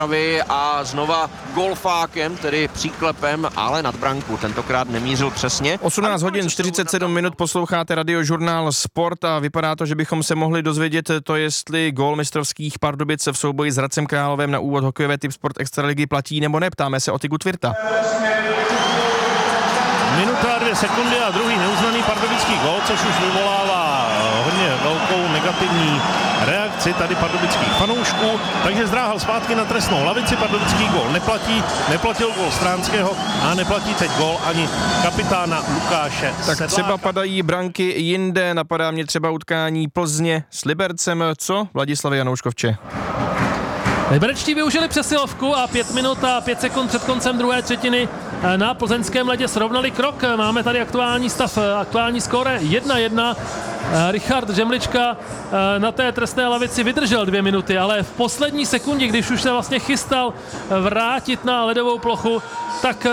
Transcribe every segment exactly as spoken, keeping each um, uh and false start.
a znova golfákem, tedy příklepem, ale nad branku. Tentokrát nemířil přesně. osmnáct hodin čtyřicet sedm minut posloucháte Radiožurnál Sport a vypadá to, že bychom se mohli dozvědět to, jestli gól mistrovských Pardubic v souboji s Hradcem Královem na úvod hokejové Tip Sport Extraligy platí nebo ne. Ptáme se Oty Gutwirta. Minuta a dvě sekundy a druhý neuznaný pardubický gól, což už vyvolává hodně velkou negativní reakci tady pardubických fanoušků, takže zdráhal zpátky na trestnou lavici, pardubický gól neplatí, neplatil gól Stránského a neplatí teď gól ani kapitána Lukáše Tak Sedláka. třeba padají branky jinde, napadá mě třeba utkání Plzně s Libercem, co Vladislavy Janouškovče? Liberečtí využili přesilovku a pět minut a pět sekund před koncem druhé třetiny na plzeňském ledě srovnali krok. Máme tady aktuální stav, aktuální skóre jedna jedna. Richard Žemlička na té trestné lavici vydržel dvě minuty, ale v poslední sekundě, když už se vlastně chystal vrátit na ledovou plochu, tak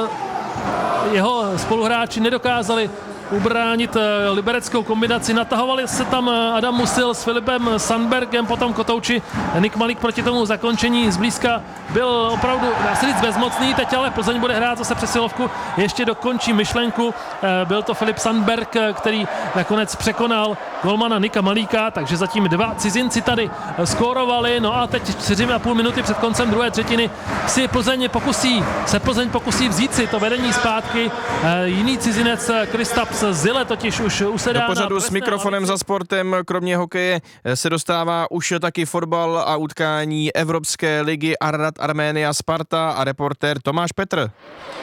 jeho spoluhráči nedokázali ubránit libereckou kombinaci. Natahovali se tam Adam Musil s Filipem Sandbergem, potom kotouči Nik Malík proti tomu zakončení zblízka byl opravdu, dá se říct, bezmocný. Teď ale Plzeň bude hrát zase přesilovku, ještě dokončí myšlenku. Byl to Filip Sandberg, který nakonec překonal golmana Nika Malíka, takže zatím dva cizinci tady skórovali. No a teď čtyři a půl minuty před koncem druhé třetiny si Plzeň pokusí, se Plzeň pokusí vzít si to vedení zpátky. Jiný cizinec Kristaps Zile totiž už usedá. Do pořadu s mikrofonem za sportem kromě hokeje se dostává už taky fotbal a utkání Evropské ligy Ararat Arménia Sparta a reportér Tomáš Petr.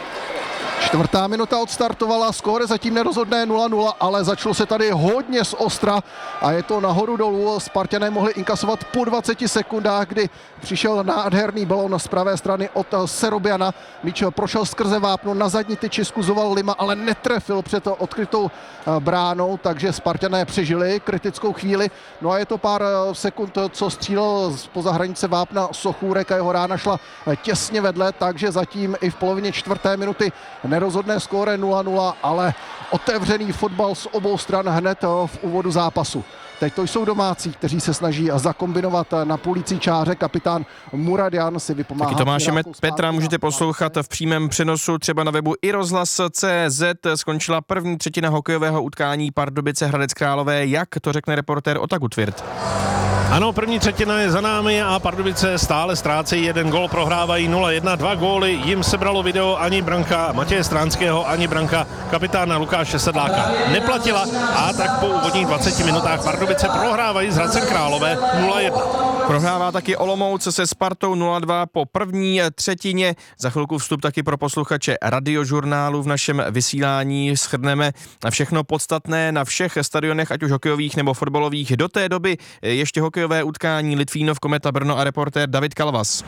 Čtvrtá minuta odstartovala, skóre zatím nerozhodné nula nula, ale začalo se tady hodně z ostra a je to nahoru dolů. Spartané mohli inkasovat po dvaceti sekundách, kdy přišel nádherný balón z pravé strany od Serobiana. Míč prošel skrze vápno, na zadní tyči zkuzoval Lima, ale netrefil před odkrytou bránou, takže Spartané přežili kritickou chvíli. No a je to pár sekund, co střílel spoza hranice vápna Sochůrek a jeho rána šla těsně vedle, takže zatím i v polovině čtvrté minuty nerozhodné skóre nula nula, ale otevřený fotbal z obou stran hned v úvodu zápasu. Teď to jsou domácí, kteří se snaží zakombinovat na půlící čáře. Kapitán Muradian si vypomáhá. Taky Tomáše Petra můžete poslouchat v přímém přenosu třeba na webu i rozhlas tečka cé zet. Skončila první třetina hokejového utkání Pardubice Hradec Králové. Jak to řekne reportér Ota Gutwirth? Ano, první třetina je za námi a Pardubice stále ztrácejí jeden gól, prohrávají nula jedna, dva góly, jim sebralo video ani branka Matěje Stránského, ani branka kapitána Lukáše Sedláka neplatila a tak po úvodních dvaceti minutách Pardubice prohrávají s Hradcem Králové nula jedna. Prohrává taky Olomouc se Spartou nula dva po první třetině. Za chvilku vstup taky pro posluchače Radiožurnálu. V našem vysílání shrneme všechno podstatné na všech stadionech, ať už hokejových nebo fotbalových. Do té doby ještě hokejové utkání Litvínov, Kometa Brno a reportér David Kalvas.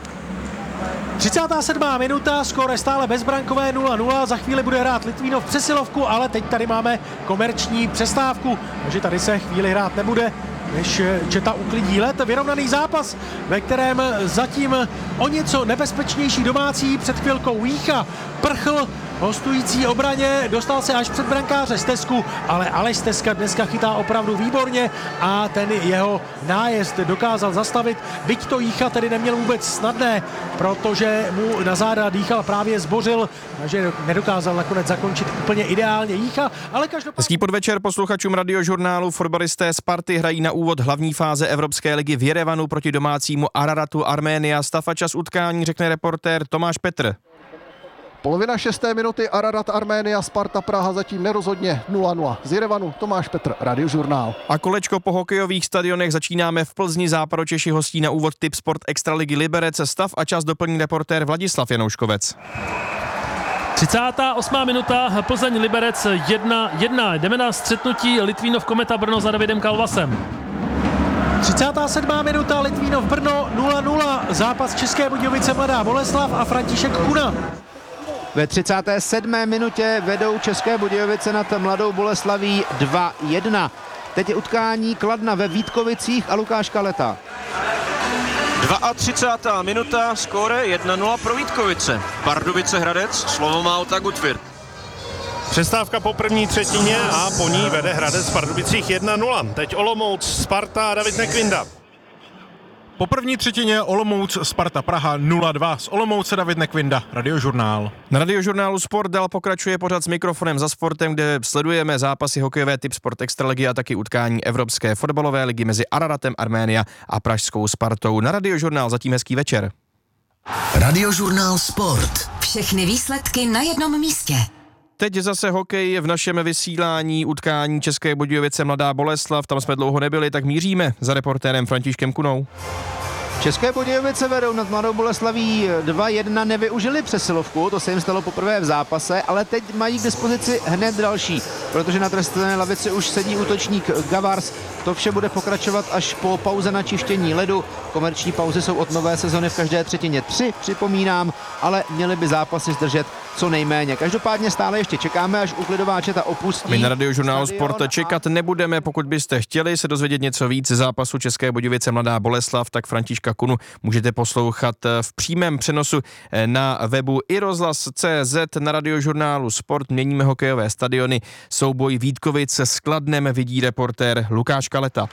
třicátá sedmá minuta, skóre stále bezbrankové nula nula, za chvíli bude hrát Litvínov přesilovku, ale teď tady máme komerční přestávku, takže tady se chvíli hrát nebude, než Četa uklidí led. Vyrovnaný zápas, ve kterém zatím o něco nebezpečnější domácí před chvilkou Jícha prchl hostující obraně, dostal se až před brankáře Stesku, ale Aleš Steska dneska chytá opravdu výborně a ten jeho nájezd dokázal zastavit, byť to Jícha tedy neměl vůbec snadné, protože mu na záda dýchal právě Zbořil, takže nedokázal nakonec zakončit úplně ideálně Jícha, ale každopádně... Hezký podvečer posluchačům Radiožurnálu. Fotbalisté Sparty hrají na úvod hlavní fáze Evropské ligy v Jerevanu proti domácímu Araratu Arménia. Stav a čas utkání řekne reportér Tomáš Petr. Polovina šesté minuty, Ararat Arménia, Sparta Praha zatím nerozhodně nula nula. Z Jerevanu Tomáš Petr, Radiožurnál. A kolečko po hokejových stadionech začínáme v Plzni. Západočeši hostí na úvod Tip Sport Extraligy Liberec. Stav a čas doplní reportér Vladislav Janouškovec. třicátá osmá minuta, Plzeň Liberec jedna jedna. Jdeme na střetnutí Litvínov Kometa Brno za Davidem Kalvasem. třicátá sedmá minuta, Litvínov Brno nula nula. Zápas České Budějovice Mladá Boleslav a František Kuna. Ve třicáté sedmé minutě vedou České Budějovice nad Mladou Boleslaví dva jedna. Teď je utkání Kladna ve Vítkovicích a Lukáš Kaleta. třicátá druhá minuta, skóre jedna nula pro Vítkovice. Pardubice Hradec, slovo má Ota Gutwirth. Přestávka po první třetině a po ní vede Hradec v Pardubicích jedna nula. Teď Olomouc, Sparta a David Nekvinda. Po první třetině Olomouc Sparta Praha nula dva. Z Olomouce David Nekvinda, Radiožurnál. Na Radiožurnálu Sport dál pokračuje pořad s mikrofonem za sportem, kde sledujeme zápasy hokejové typ Sport Extraligy a taky utkání Evropské fotbalové ligy mezi Araratem Arménia a pražskou Spartou. Na Radiožurnál zatím hezký večer. Radiožurnál Sport. Všechny výsledky na jednom místě. Teď zase hokej v našem vysílání utkání České Budějovice Mladá Boleslav. Tam jsme dlouho nebyli, tak míříme za reportérem Františkem Kunou. České Budějovice vedou nad Mladou Boleslaví dva jedna, nevyužili přesilovku, to se jim stalo poprvé v zápase, ale teď mají k dispozici hned další, protože na trestné lavici už sedí útočník Gavars. To vše bude pokračovat až po pauze na čištění ledu. Komerční pauzy jsou od nové sezony v každé třetině tři, připomínám, ale měli by zápasy zdržet co nejméně. Každopádně stále ještě čekáme, až uklidováče ta opustí. My na Radiožurnálu Sport čekat nebudeme, pokud byste chtěli se dozvědět něco víc ze zápasu České Budějovice Mladá Boleslav, tak Františka Kunu můžete poslouchat v přímém přenosu na webu i rozhlas tečka cé zet. Na Radiožurnálu Sport měníme hokejové stadiony. Souboj Vítkovic s Kladnem vidí reportér Lukáš Kaleta.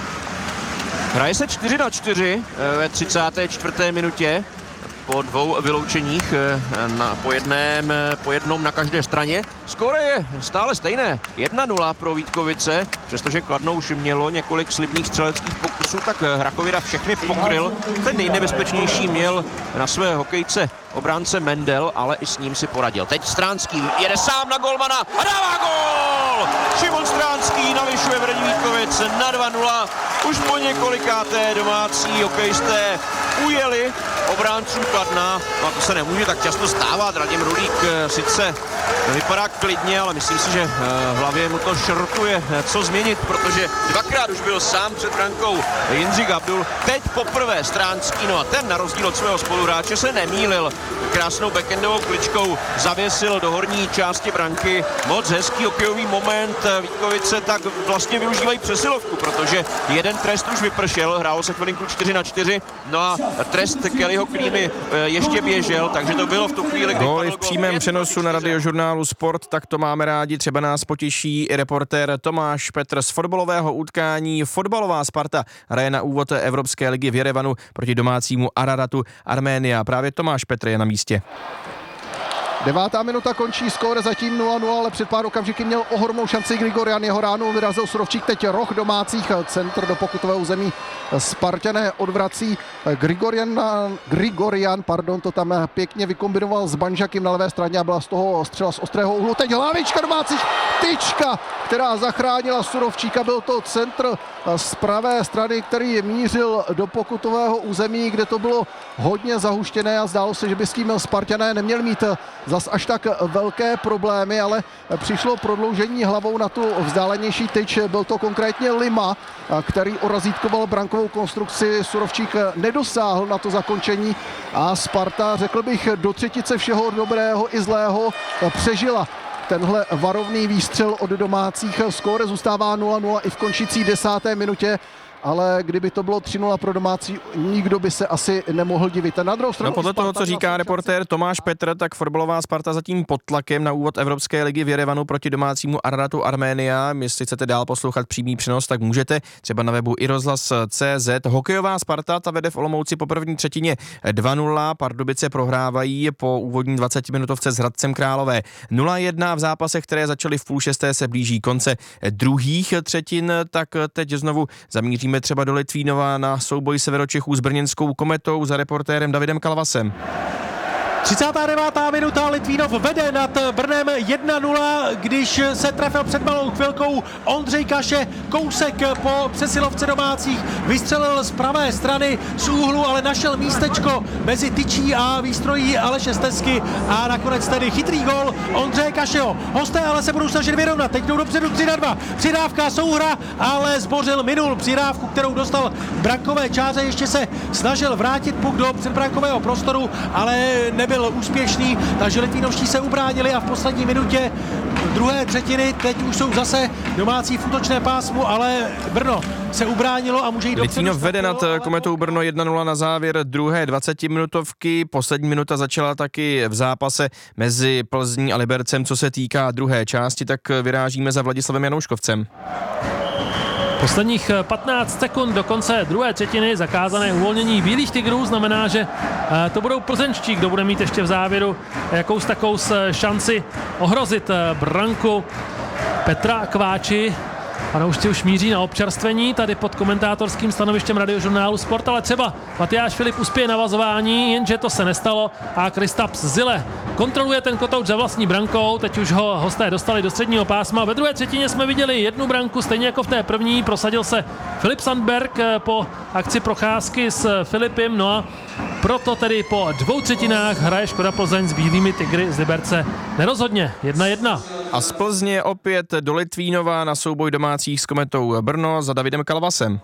Hraje se čtyři na čtyři ve třicáté čtvrté minutě. Po dvou vyloučeních na, po, jedném, po jednom na každé straně. Skóre je stále stejné. jedna nula pro Vítkovice, přestože Kladno už mělo několik slibných střeleckých pokusů, tak Hrakovida všechny pokryl. Ten nejnebezpečnější měl na své hokejce obránce Mendel, ale i s ním si poradil. Teď Stránský jede sám na golmana a dává gól! Šimon Stránský navyšuje vedení Vítkovic na dva nula. Už po několikáté domácí hokejisté ujeli obráncům Kladna. No a to se nemůže tak často stávat. Radim Rulík sice vypadá klidně, ale myslím si, že v hlavě mu to šrotuje co změnit, protože dvakrát už byl sám před brankou Jindřich Abdul. Teď poprvé Stránský, no a ten na rozdíl od svého spoluhráče se nemýlil. Krásnou backendovou kličkou zavěsil do horní části branky. Moc hezký hokejový moment. Vítkovice tak vlastně využívají přesilovku, protože jeden trest už vypršel, hrálo se chvilinku čtyři na čtyři, no a trest Kellyho Klímy ještě běžel, takže to bylo v tu chvíli, kdy góly v přímém přenosu na Radiožurnálu Sport, tak to máme rádi, třeba nás potěší i reportér Tomáš Petr z fotbalového utkání. Fotbalová Sparta hraje na úvod Evropské ligy v Jerevanu proti domácímu Araratu Arménia. Právě Tomáš Petr je na místě. Devátá minuta končí, skóre zatím nula nula, ale před pár okamžiky měl ohromnou šanci Grigorian, jeho ránu vyrazil Surovčík, teď roh domácích, centr do pokutového území Spartané odvrací. Grigorian, Grigorian pardon, to tam pěkně vykombinoval s Banžakem na levé straně a byla z toho střela z ostrého úhlu. Teď hlavička domácích, tyčka, která zachránila Surovčíka, byl to centr z pravé strany, který mířil do pokutového území, kde to bylo hodně zahuštěné a zdálo se, že by s tím Spartané neměli mít zas až tak velké problémy, ale přišlo prodloužení hlavou na tu vzdálenější tyč. Byl to konkrétně Lima, který orazítkoval brankovou konstrukci. Surovčík nedosáhl na to zakončení a Sparta, řekl bych, do třetice všeho dobrého i zlého přežila tenhle varovný výstřel od domácích. Skóre zůstává nula nula i v končící desáté minutě. Ale kdyby to bylo tři nula pro domácí, nikdo by se asi nemohl divit. Na druhou stranu, no podle toho, co říká reportér Tomáš Petr, tak fotbalová Sparta zatím pod tlakem na úvod Evropské ligy v Jerevanu proti domácímu Araratu Arménia. Jestli chcete dál poslouchat přímý přenos, tak můžete třeba na webu i rozhlas tečka cé zet. Hokejová Sparta ta vede v Olomouci po první třetině dva nula. Pardubice prohrávají po úvodní dvacetiminutovce s Hradcem Králové nula jedna. V zápasech, které začaly v půl šesté, se blíží konce druhých třetin, tak teď znovu zamíříme třeba do Litvínova na souboj Severočechů s brněnskou Kometou za reportérem Davidem Kalvasem. třicátá devátá minuta, Litvínov vede nad Brnem jedna nula, když se trefil před malou chvilkou Ondřej Kaše, kousek po přesilovce domácích, vystřelil z pravé strany z úhlu, ale našel místečko mezi tyčí a výstrojí Aleše Stesky a nakonec tedy chytrý gól Ondřeje Kašeho. Hosté ale se budou snažit vyrovnat, teď jdou dopředu tři na dva, přidávka, souhra, ale zbořil minul přidávku, kterou dostal v brankové čáře, ještě se snažil vrátit puk do předbrankového prostoru, ale nebyl byl úspěšný, takže Litvínovští se ubránili a v poslední minutě druhé třetiny teď už jsou zase domácí v útočné pásmu, ale Brno se ubránilo a může jít do Litvínov vede nad Kometou Brno jedna nula na závěr druhé dvacetiminutovky. Poslední minuta začala taky v zápase mezi Plzní a Libercem. Co se týká druhé části, tak vyrážíme za Vladislavem Janouškovcem. Posledních patnáct sekund do konce druhé třetiny, zakázané uvolnění bílých tigrů, znamená, že to budou plzeňští, kdo bude mít ještě v závěru jakous takovou šanci ohrozit branku Petra Kváči. Fanoušci už míří na občerstvení tady pod komentátorským stanovištěm Radiožurnálu Sport, ale třeba Matyáš Filip uspěje navazování, jenže to se nestalo a Kristaps Zile kontroluje ten kotouč za vlastní brankou, teď už ho hosté dostali do středního pásma. Ve druhé třetině jsme viděli jednu branku, stejně jako v té první, prosadil se Filip Sandberg po akci procházky s Filipem, no a proto tedy po dvou třetinách hraje Škoda Plzeň s bílými tygry z Liberce nerozhodně jedna jedna. A z Plzně opět do Litvínova na souboj domácích s Kometou Brno za Davidem Kalvasem.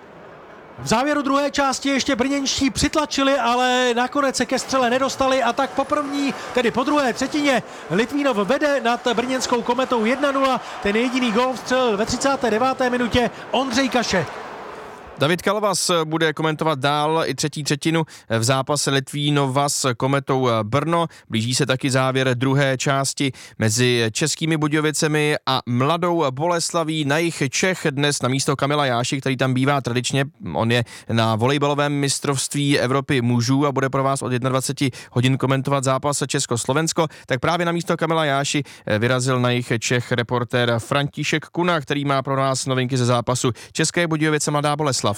V závěru druhé části ještě brněnští přitlačili, ale nakonec se ke střele nedostali a tak po první, tedy po druhé třetině Litvínov vede nad brněnskou Kometou jedna nula. Ten jediný gól vstřelil ve třicáté deváté minutě Ondřej Kaše. David Kalvas bude komentovat dál i třetí třetinu v zápase Litvínova s Kometou Brno. Blíží se taky závěr druhé části mezi Českými Budějovicemi a Mladou Boleslaví na jih Čech. Dnes na místo Kamila Jáši, který tam bývá tradičně. On je na volejbalovém mistrovství Evropy mužů a bude pro vás od dvacet jedna hodin komentovat zápas Česko-Slovensko. Tak právě na místo Kamila Jáši vyrazil na jih Čech reportér František Kuna, který má pro nás novinky ze zápasu České Budějovice Mladá Boleslav.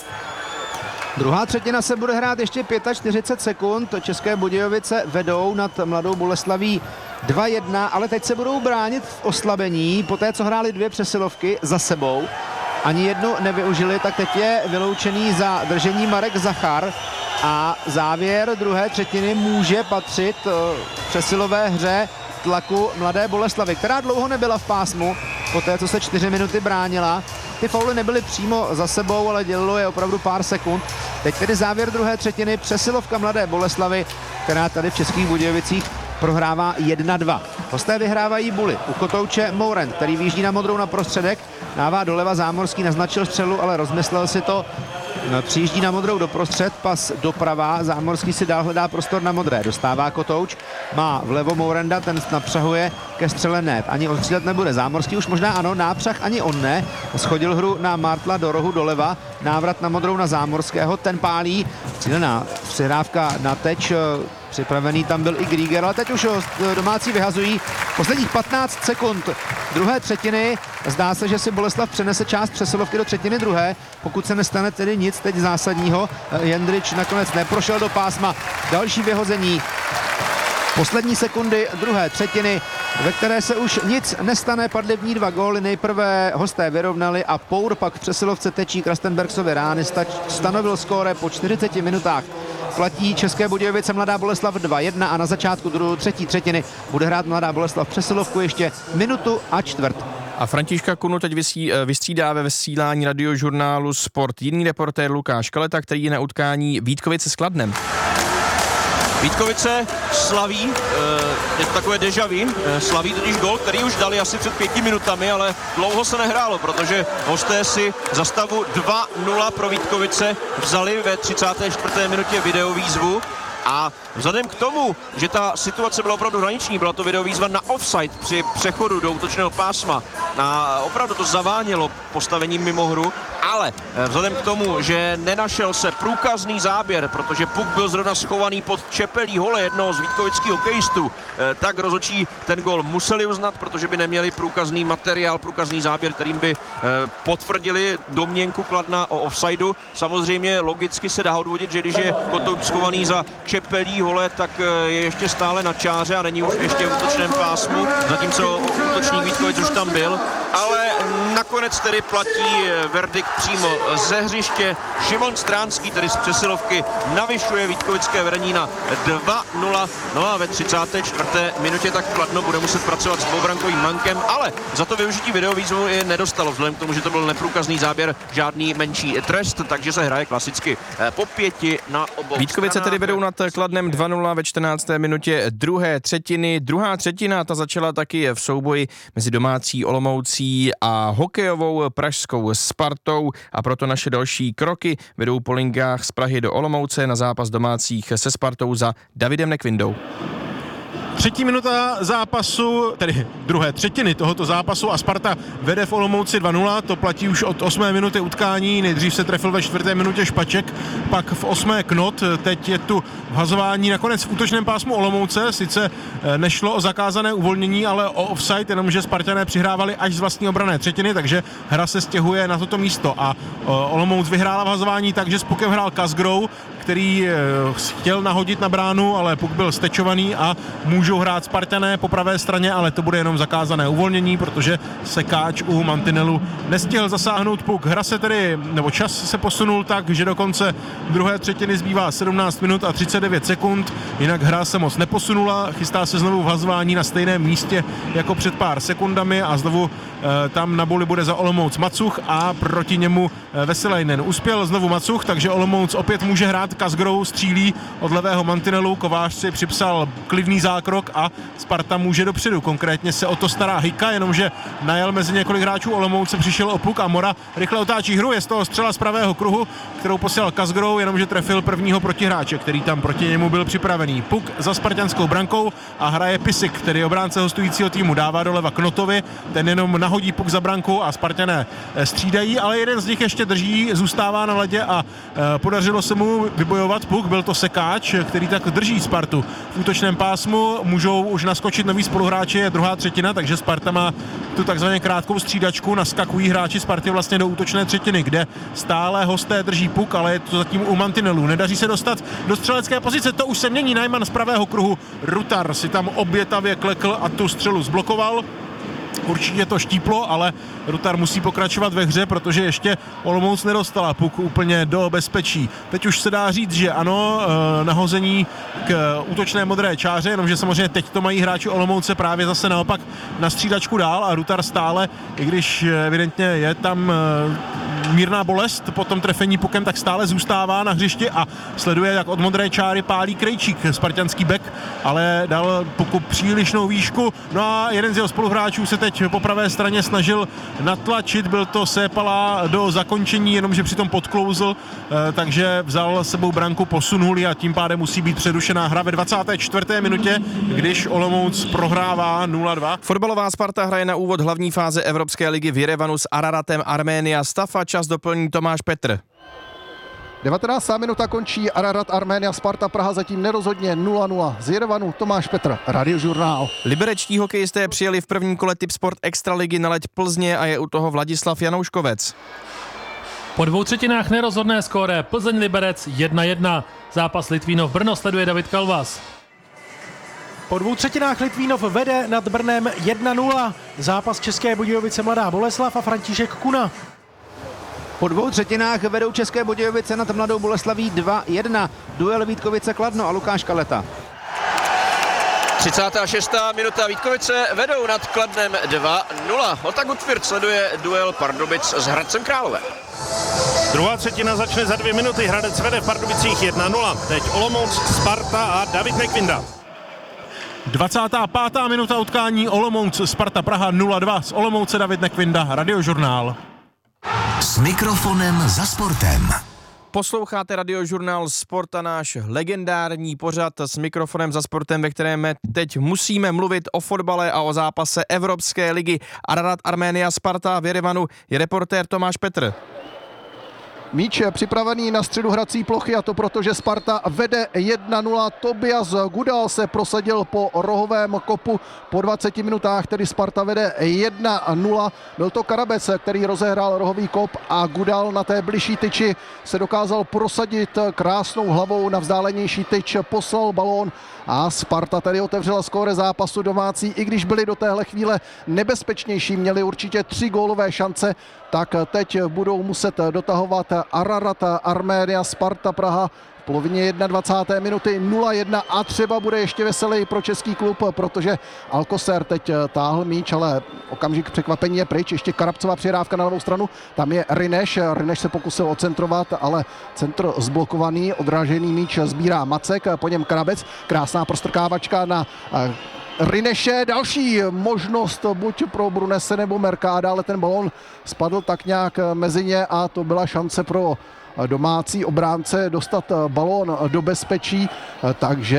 Druhá třetina se bude hrát ještě čtyřicet pět sekund. České Budějovice vedou nad Mladou Boleslaví dva jedna, ale teď se budou bránit v oslabení. Poté, co hráli dvě přesilovky za sebou, ani jednu nevyužili, tak teď je vyloučený za držení Marek Zachar a závěr druhé třetiny může patřit přesilové hře tlaku Mladé Boleslavy, která dlouho nebyla v pásmu, poté co se čtyři minuty bránila. Ty fauly nebyly přímo za sebou, ale dělilo je opravdu pár sekund. Teď tedy závěr druhé třetiny, přesilovka Mladé Boleslavy, která tady v Českých Budějovicích prohrává jedna dva. Hosté vyhrávají buly. U kotouče Mourent, který výjíždí na modrou na prostředek, dává doleva, Zámorský naznačil střelu, ale rozmyslel si to. Přijíždí na modrou doprostřed, pas doprava, Zámorský si dál hledá prostor na modré, dostává kotouč, má vlevo Mourenda, ten napřahuje ke střele net, ani on střílet nebude, Zámorský už možná ano, nápřah ani on ne, schodil hru na Martla do rohu doleva, návrat na modrou na Zámorského, ten pálí, cílená přihrávka na teč, připravený tam byl i Grieger, ale teď už domácí vyhazují posledních patnáct sekund druhé třetiny. Zdá se, že si Boleslav přenese část přesilovky do třetiny druhé, pokud se nestane tedy nic teď zásadního. Jendrič nakonec neprošel do pásma. Další vyhození. Poslední sekundy druhé třetiny, ve které se už nic nestane, padly v ní dva góly. Nejprve hosté vyrovnali a Pour pak v přesilovce tečí Krastenbergsovy rány stanovil skóre po čtyřiceti minutách. Platí České Budějovice Mladá Boleslav dva jedna a na začátku druhé třetí třetiny bude hrát Mladá Boleslav přesilovku ještě minutu a čtvrt. A Františka Kunu teď vysí, vystřídá ve vysílání Radiožurnálu Sport jiný reportér Lukáš Kaleta, který je na utkání Vítkovice s Kladnem. Vítkovice slaví, je to takové déjà vu, slaví totiž gol, který už dali asi před pěti minutami, ale dlouho se nehrálo, protože hosté si za stavu dva nula pro Vítkovice vzali ve třicáté čtvrté minutě videovýzvu. A vzhledem k tomu, že ta situace byla opravdu hraniční, byla to videovýzva na offside při přechodu do útočného pásma, a opravdu to zavánělo postavením mimo hru, ale vzhledem k tomu, že nenašel se průkazný záběr, protože puk byl zrovna schovaný pod čepelí hole jednoho z vítkovických hokejistů, tak rozhodčí ten gol museli uznat, protože by neměli průkazný materiál, průkazný záběr, kterým by potvrdili domněnku Kladna o offsideu. Samozřejmě logicky se dá odvodit, že když je kotouč schovaný za čepelí hole, tak je ještě stále na čáře a není už ještě v útočném pásmu, zatímco útočník Vítkovic už tam byl, ale nakonec tedy platí verdikt přímo ze hřiště. Šimon Stránský tedy z přesilovky navyšuje vítkovické vedení na dva nula, no a ve třicáté čtvrté minutě tak Kladno bude muset pracovat s dvoubrankovým mankem, ale za to využití videovýzvu je nedostalo, vzhledem k tomu, že to byl neprůkazný záběr, žádný menší trest, takže se hraje klasicky po pěti na obou Vítkovice stranách. tedy vedou nad Kladnem dva nula ve čtrnácté minutě druhé třetiny. Druhá třetina ta začala taky v souboji mezi domácí Olomoucí a hokejovou pražskou Spartou a proto naše další kroky vedou po linkách z Prahy do Olomouce na zápas domácích se Spartou za Davidem Nekvindou. Třetí minuta zápasu, tedy druhé třetiny tohoto zápasu a Sparta vede v Olomouci dva nula, to platí už od osmé minuty utkání, nejdřív se trefil ve čtvrté minutě Špaček, pak v osmé Knot, teď je tu vhazování nakonec v útočném pásmu Olomouce, sice nešlo o zakázané uvolnění, ale o offside, jenomže Spartané přihrávali až z vlastní obranné třetiny, takže hra se stěhuje na toto místo a Olomouc vyhrála vhazování tak, že s pukem hrál Kazgrou, který chtěl nahodit na bránu, ale puk byl stečovaný a můžou hrát Spartané po pravé straně, ale to bude jenom zakázané uvolnění, protože Sekáč u mantinelu nestihl zasáhnout puk. Hra se tedy, nebo čas se posunul tak, že do konce druhé třetiny zbývá sedmnáct minut a třicet devět sekund, jinak hra se moc neposunula, chystá se znovu vhazování na stejném místě jako před pár sekundami a znovu e, tam na buli bude za Olomouc Macuch a proti němu e, Veselajnen. Uspěl znovu Macuch, takže Olomouc opět může hrát, Kazgrou střílí od levého mantinelu, Kovář si připsal klidný zákrok a Sparta může dopředu. Konkrétně se o to stará Hika, jenomže najel mezi několik hráčů Olomouce, přišel o puk a Mora rychle otáčí hru, je z toho střela z pravého kruhu, kterou posílal Kazgrou, jenomže trefil prvního protihráče, který tam proti němu byl připravený. Puk za spartanskou brankou a hraje Pisik, který obránce hostujícího týmu dává doleva Knotovi, ten jenom nahodí puk za branku a Spartané střídají, ale jeden z nich ještě drží, zůstává na ledě a e, podařilo se mu vybojovat puk, byl to Sekáč, který tak drží Spartu v útočném pásmu, můžou už naskočit noví spoluhráči, je druhá třetina, takže Sparta má tu takzvaně krátkou střídačku, naskakují hráči Sparty vlastně do útočné třetiny, kde stále hosté drží puk, ale je to zatím u mantinelů. Nedaří se dostat do střelecké pozice, to už se mění, Najman z pravého kruhu, Rutar si tam obětavě klekl a tu střelu zblokoval. Určitě to štíplo, ale Rutar musí pokračovat ve hře, protože ještě Olomouc nedostala puk úplně do bezpečí. Teď už se dá říct, že ano, nahození k útočné modré čáře, jenomže samozřejmě teď to mají hráči Olomouce právě zase naopak na střídačku dál a Rutar stále, i když evidentně je tam mírná bolest po tom trefení pukem, tak stále zůstává na hřišti a sleduje, jak od modré čáry pálí Krejčík, spartanský bek, ale dal puku přílišnou výšku. No a jeden z jeho spoluhráčů se teď po pravé straně snažil natlačit, byl to Sépala do zakončení, jenomže přitom podklouzl, takže vzal sebou branku, posunul a tím pádem musí být přerušená hra ve dvacáté čtvrté minutě, když Olomouc prohrává nula dva. Fotbalová Sparta hraje na úvod hlavní fáze Evropské ligy v Jerevanu s Araratem Arménia. Stav a čas doplní Tomáš Petr. devatenáctá minuta končí Ararat Arménia, Sparta Praha zatím nerozhodně nula nula. Z Jerevanu Tomáš Petr, Radiožurnál. Liberečtí hokejisté přijeli v prvním kole Tipsport Extraligy na leď Plzně a je u toho Vladislav Janouškovec. Po dvou třetinách nerozhodné skóre Plzeň Liberec jedna jedna. Zápas Litvínov Brno sleduje David Kalvas. Po dvou třetinách Litvínov vede nad Brnem jedna nula. Zápas České Budějovice Mladá Boleslav a František Kuna. Po dvou třetinách vedou České Budějovice nad Mladou Boleslaví dva jedna. Duel Vítkovice Kladno a Lukáš Kaleta. třicátá šestá minuta, Vítkovice vedou nad Kladnem dva nula. Otagut Tvirt sleduje duel Pardubic s Hradcem Králové. Druhá třetina začne za dvě minuty, Hradec vede v Pardubicích jedna nula. Teď Olomouc, Sparta a David Nekvinda. dvacátá pátá minuta utkání Olomouc, Sparta Praha nula dva. Z Olomouce David Nekvinda, Radiožurnál. S mikrofonem za sportem. Posloucháte Radiožurnál Sport a náš legendární pořad s mikrofonem za sportem, ve kterém teď musíme mluvit o fotbale a o zápase Evropské ligy. Ararat Arménia Sparta v Jerevanu je reportér Tomáš Petr. Míč je připravený na středu hrací plochy a to proto, že Sparta vede jedna nula. Tobias Gudal se prosadil po rohovém kopu po dvaceti minutách, tedy Sparta vede jedna nula. Byl to Karabec, který rozehrál rohový kop a Gudal na té bližší tyči se dokázal prosadit krásnou hlavou na vzdálenější tyč, poslal balón a Sparta tedy otevřela skóre zápasu domácí, i když byli do téhle chvíle nebezpečnější, měli určitě tři gólové šance, tak teď budou muset dotahovat Ararat Arménia, Sparta Praha v polovině dvacáté první minuty nula jedna a třeba bude ještě veselý pro český klub, protože Alcocer teď táhl míč, ale okamžik překvapení je pryč, ještě Karabcová přihrávka na levou stranu, tam je Rineš, Rineš se pokusil ocentrovat, ale centr zblokovaný, odrážený míč sbírá Macek, po něm Karabec, krásná prostrkávačka na Rineše, další možnost buď pro Brunese nebo Mercada, ale ten balón spadl tak nějak mezi ně a to byla šance pro domácí obránce dostat balón do bezpečí, takže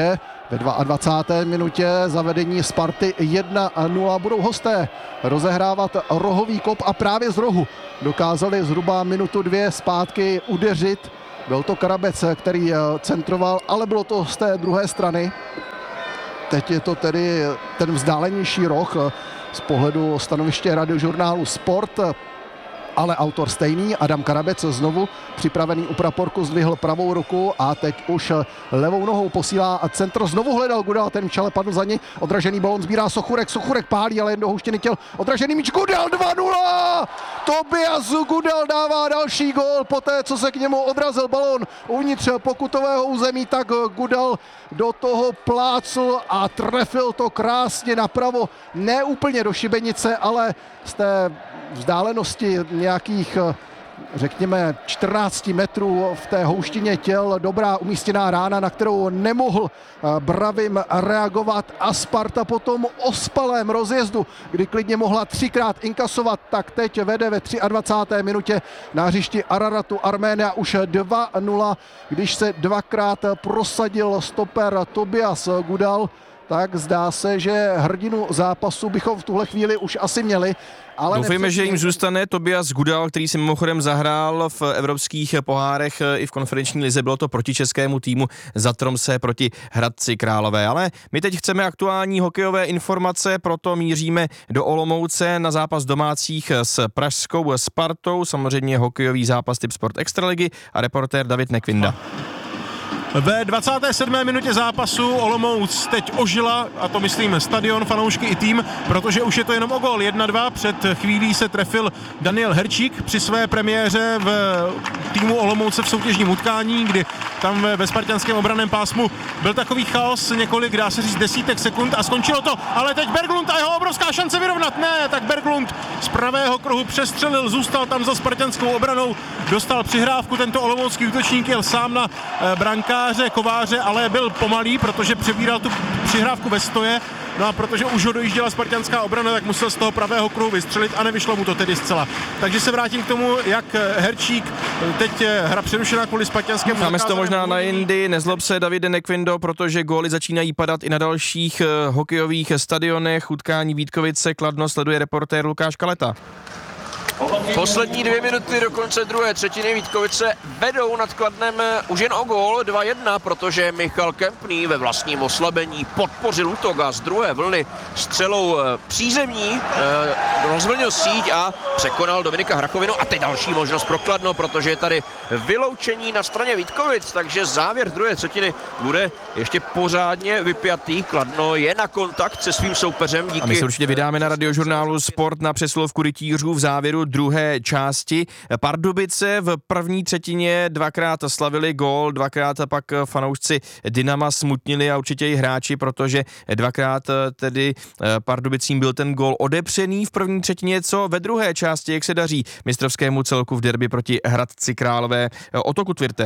Ve dvacáté druhé minutě zavedení Sparty jedna nula budou hosté rozehrávat rohový kop a právě z rohu dokázali zhruba minutu dvě zpátky udeřit. Byl to Karabec, který centroval, ale bylo to z té druhé strany. Teď je to tedy ten vzdálenější roh z pohledu stanoviště Radiožurnálu Sport, ale autor stejný, Adam Karabec znovu připravený u praporku zdvihl pravou ruku a teď už levou nohou posílá a centr znovu hledal Gudel, ten v čele padl za ní, odražený balon sbírá Sochurek, Sochurek pálí, ale jen do houštěny těl, odražený míč, Gudel dva nula! Tobias Gudel dává další gól, poté co se k němu odrazil balon uvnitř pokutového území, tak Gudel do toho plácl a trefil to krásně napravo, ne úplně do šibenice, ale z té vzdálenosti nějakých, řekněme, čtrnáct metrů v té houštině těl, dobrá umístěná rána, na kterou nemohl Bravim reagovat a Sparta potom ospalém rozjezdu, kdy klidně mohla třikrát inkasovat, tak teď vede ve dvacáté třetí minutě na hřišti Araratu Arménia už dva nula, když se dvakrát prosadil stoper Tobias Gudel. Tak zdá se, že hrdinu zápasu bychom v tuhle chvíli už asi měli. Ale doufejme, nepřesně... že jim zůstane Tobias Gudel, který si mimochodem zahrál v evropských pohárech i v konferenční lize. Bylo to proti českému týmu za Tromsø proti Hradci Králové. Ale my teď chceme aktuální hokejové informace, proto míříme do Olomouce na zápas domácích s pražskou Spartou. Samozřejmě hokejový zápas typ Sport Extraligy a reportér David Nekvinda. Ve dvacáté sedmé minutě zápasu Olomouc teď ožila, a to myslím stadion, fanoušky i tým, protože už je to jenom o gól jedna dva. Před chvílí se trefil Daniel Herčík při své premiéře v týmu Olomouce v soutěžním utkání, kdy tam ve spartanském obranném pásmu byl takový chaos několik, dá se říct, desítek sekund a skončilo to, ale teď Berglund a jeho obrovská šance vyrovnat. Ne, tak Berglund z pravého kruhu přestřelil, zůstal tam za spartanskou obranou, dostal přihrávku, tento olomoucký útočník jel sám na branka Kováře, ale byl pomalý, protože přebíral tu přihrávku ve stoje. No a protože už ho dojížděla spartanská obrana, tak musel z toho pravého kruhu vystřelit a nevyšlo mu to tedy zcela. Takže se vrátím k tomu, jak Herčík, teď hra přerušená kvůli spartanskému. Máme to možná na jindy, nezlob se Davide Nekvindo, protože góly začínají padat i na dalších hokejových stadionech. Utkání Vítkovice Kladno sleduje reportér Lukáš Kaleta. Poslední dvě minuty do konce druhé třetiny Vítkovice vedou nad Kladnem už jen o gól dva jedna, protože Michal Kempný ve vlastním oslabení podpořil útok a z druhé vlny střelou přízemní rozvlnil síť a překonal Dominika Hrachovinu. A teď další možnost pro Kladno, protože je tady vyloučení na straně Vítkovic, takže závěr druhé třetiny bude ještě pořádně vypjatý. Kladno je na kontakt se svým soupeřem. Díky... A my se určitě vydáme na Radiožurnálu Sport na přeslovku rytířů v závěru druhé části. Pardubice v první třetině dvakrát slavili gól, dvakrát pak fanoušci Dynama smutnili a určitě i hráči, protože dvakrát tedy Pardubicím byl ten gól odepřený v první třetině. Co ve druhé části, jak se daří mistrovskému celku v derby proti Hradci Králové? O to kutvirte.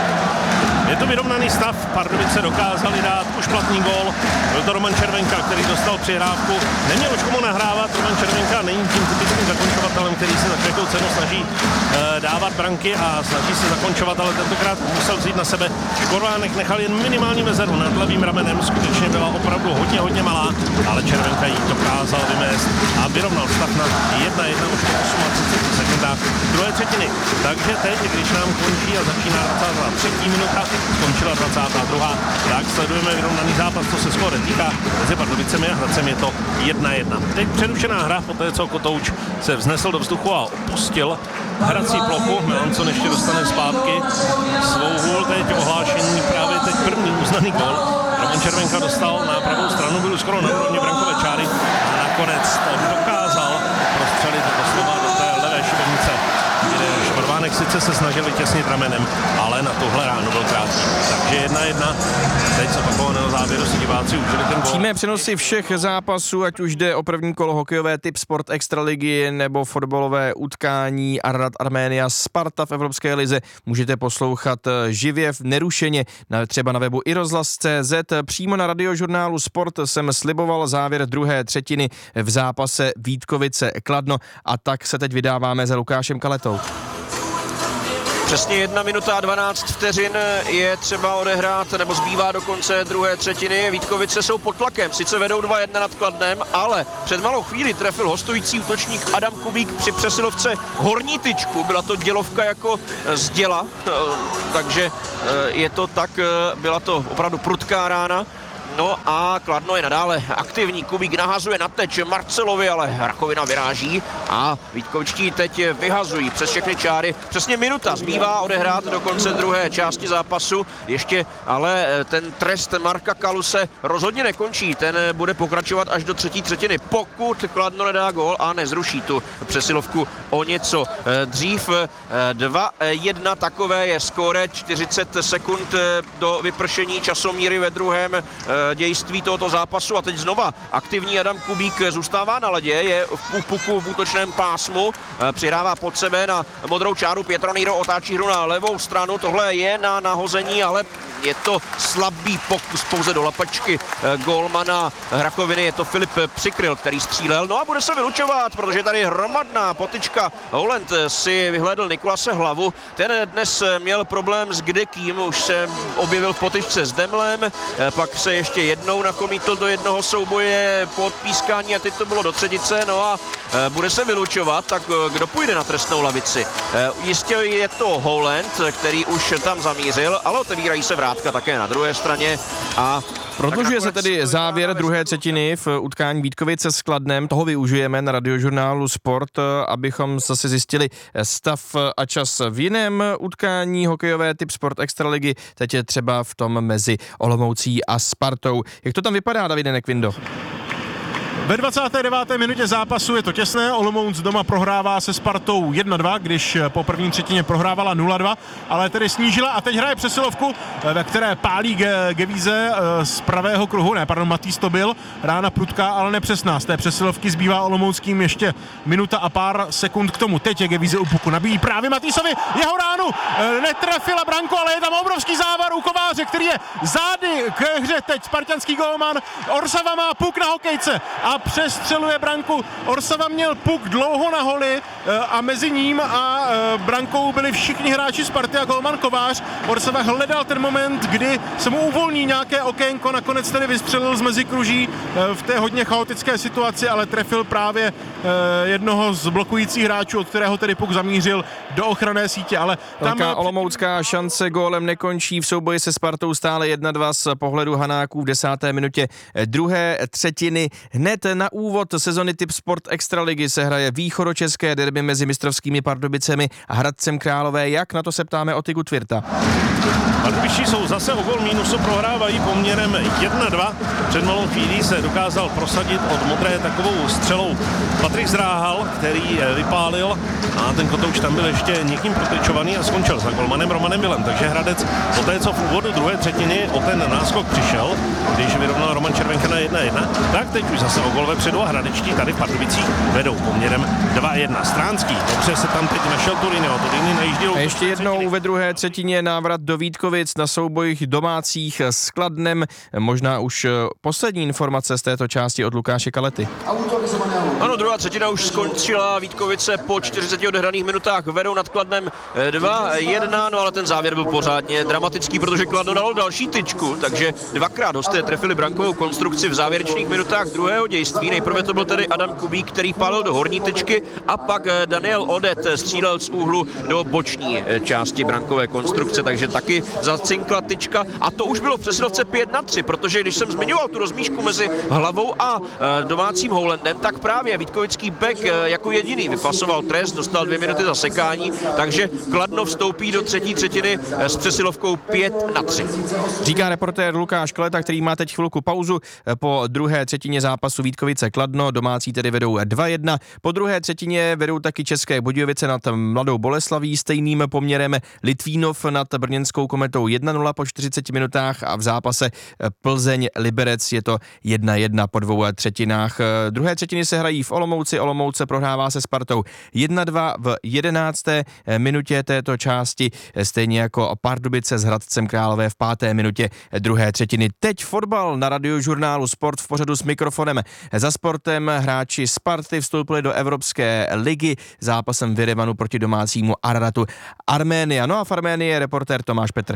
Je to vyrovnaný stav, Pardubice dokázali dát už platný gól, byl to Roman Červenka, který dostal přihrávku, neměl už komu nahrávat, Roman Červenka není tím typickým zakončovatelem, který se za každou cenu snaží e, dávat branky a snaží se zakončovat, ale tentokrát musel vzít na sebe. Škorvánek nechal jen minimální mezeru nad levým ramenem, skutečně byla opravdu hodně, hodně malá, ale Červenka ji dokázal vymést a vyrovnal stav na jedna jedna už po třiceti osmi sekundách druhé třetiny. Takže teď, když nám končí a začíná dvacátá třetí minuta, skončila dvacátá druhá Tak sledujeme vyrovnaný zápas, co se skóre týká. Mezi Pardubicemi a Hradcem je to jedna jedna. Teď přerušená hra, poté co Kotouč se vznesl do vzduchu a opustil hrací plochu. Melanson ještě dostane zpátky svou hůl, teď ohlášení právě teď první uznaný gol. Roman Červenka dostal na pravou stranu, byl skoro na úrovni brankové čáry a nakonec to dokázal prostřelit doslova do té levé šibenice, kde Škorvánek sice se snažil vytěsnit ramenem, ale na tuhle ránu byl krátký. Takže jedna jedna. Teď z opakovaného závěru si diváci užili ten gol. Přímé přenosy všech zápasů, ať už jde o první kolo hokejové typ Sport Extraligy nebo fotbalové utkání Ararat Arménia Sparta v Evropské lize, můžete poslouchat živě, nerušeně, třeba na webu i rozhlas tečka cé zet. Přímo na Radiožurnálu Sport jsem sliboval závěr druhé třetiny v zápase Vítkovice Kladno a tak se teď vydáváme za Lukášem Kaletou. Přesně jedna minuta a dvanáct vteřin je třeba odehrát, nebo zbývá do konce druhé třetiny. Vítkovice jsou pod tlakem, sice vedou dva jedna nad Kladnem, ale před malou chvíli trefil hostující útočník Adam Kubík při přesilovce horní tyčku. Byla to dělovka jako z děla, takže je to tak, byla to opravdu prudká rána. No a Kladno je nadále aktivní, Kubík nahazuje na teč Marcelovi, ale rakovina vyráží a Vítkovičtí teď vyhazují přes všechny čáry. Přesně minuta zbývá odehrát do konce druhé části zápasu, ještě ale ten trest Marka Kaluse rozhodně nekončí, ten bude pokračovat až do třetí třetiny, pokud Kladno nedá gól a nezruší tu přesilovku o něco dřív. dva jedna, takové je skóre, čtyřicet sekund do vypršení časomíry ve druhém dějství tohoto zápasu a teď znova aktivní Adam Kubík zůstává na ledě, je v puku v útočném pásmu, přihrává pod sebe na modrou čáru, Pietroniro otáčí hru na levou stranu, tohle je na nahození, ale je to slabý pokus pouze do lapačky gólmana Rakoviny, je to Filip Přikryl, který střílel, no a bude se vylučovat, protože tady hromadná potyčka. Holland si vyhlédl Nikolase Hlavu, ten dnes měl problém s kdekým, už se objevil v potyčce s Demlem, pak se ještě jednou nakomítl do jednoho souboje po odpískání a teď to bylo do třetice, no a bude se vylučovat, tak kdo půjde na trestnou lavici? Jistě je to Holland, který už tam zamířil, ale otevírají se vrátka také na druhé straně a prodlužuje se tedy závěr druhé třetiny v utkání Vítkovice s Kladnem. Toho využijeme na Radiožurnálu Sport, abychom zase zjistili stav a čas v jiném utkání hokejové typ Sport Extraligy. Teď je třeba v tom mezi Olomoucí a Spartou. Jak to tam vypadá, Davide Nekvindo? Ve dvacáté deváté minutě zápasu je to těsné, Olomouc doma prohrává se Spartou jedna dva, když po první třetině prohrávala nula dva, ale tedy snížila a teď hraje přesilovku, ve které pálí Ge- Gevíze z pravého kruhu, ne, pardon, Matýs to byl, rána prudká, ale nepřesná. Z té přesilovky zbývá Olomouckým ještě minuta a pár sekund k tomu. Teď je Gevíze u puku, nabíjí právě Matýsovi jeho ránu, netrefila branku, ale je tam obrovský závar u Kováře, který je zády k hře teď spartanský golman. Orsava má puk na hokejce a přestřeluje branku. Orsava měl puk dlouho na holi a mezi ním a brankou byli všichni hráči Sparty a golman Kovář. Orsava hledal ten moment, kdy se mu uvolní nějaké okénko, nakonec tedy vystřelil z mezikruží v té hodně chaotické situaci, ale trefil právě jednoho z blokujících hráčů, od kterého tedy puk zamířil do ochranné sítě. Ale tam velká olomoucká šance gólem nekončí, v souboji se Spartou stále jedna dva z pohledu Hanáků v desáté minutě druhé třetiny. Hned na úvod sezony typ Sport Extraligy se hraje východočeské derby mezi mistrovskými Pardubicemi a Hradcem Králové. Jak na to se ptáme Otyku Tvirta? Pardubičtí jsou zase o gol mínusu, prohrávají poměrem jedna dva. Před malou chvílí se dokázal prosadit od modré takovou střelou Patrik Zráhal, který vypálil a ten kotouč tam byl ještě někým protyčovaný a skončil za golmanem Romanem Milem. Takže Hradec po té, co v úvodu druhé třetiny o ten náskok přišel, když vyrovnal Roman Červenka na jedna jedna, tak teď už zase o gol vepředu a hradečtí tady v Pardubicích vedou poměrem dva jedna. Stránský, dobře se tam teď našel Turinio, Turini najížděl. A ještě jednou ve druhé třetině návrat do Vítkovic na soubojích domácích s Kladnem. Možná už poslední informace z této části od Lukáše Kalety. Ano, druhá třetina už skončila, Vítkovice po čtyřiceti odehraných minutách vedou nad Kladnem dva jedna, no ale ten závěr byl pořádně dramatický, protože Kladno dalo další tyčku, takže dvakrát hosté trefili brankovou konstrukci v závěrečných minutách druhého dějství. Nejprve to byl tedy Adam Kubík, který pálil do horní tyčky a pak Daniel Odet střílel z úhlu do boční části brankové konstrukce, takže taky zacinkla tyčka a to už bylo v přesilovce pět na tři, protože když jsem zmiňoval tu rozmíšku mezi Hlavou a domácím Howlandem, tak právě vítkovický bek jako jediný vypasoval trest, dostal dvě minuty za sekání, takže Kladno vstoupí do třetí třetiny s přesilovkou pět na tři. Říká reportér Lukáš Kaleta, který má teď chvilku pauzu. Po druhé třetině zápasu Vítkovice Kladno, domácí tedy vedou dva jedna. Po druhé třetině vedou taky České Budějovice nad Mladou Boleslaví stejným poměrem, Litvínov nad Brněnskou Kometou jedna nula po čtyřiceti minutách a v zápase Plzeň Liberec je to jedna jedna po dvou třetinách. Druhé třetiny se hrají v Olomouci. Olomouce prohrává se Spartou jedna dva v jedenácté minutě této části, stejně jako Pardubice s Hradcem Králové v páté minutě druhé třetiny. Teď fotbal na Radiožurnálu Sport v pořadu s mikrofonem za sportem. Hráči Sparty vstoupili do Evropské ligy zápasem v Jerevanu proti domácímu Araratu Arménia. No a v Arménii je reportér Tomáš Petr.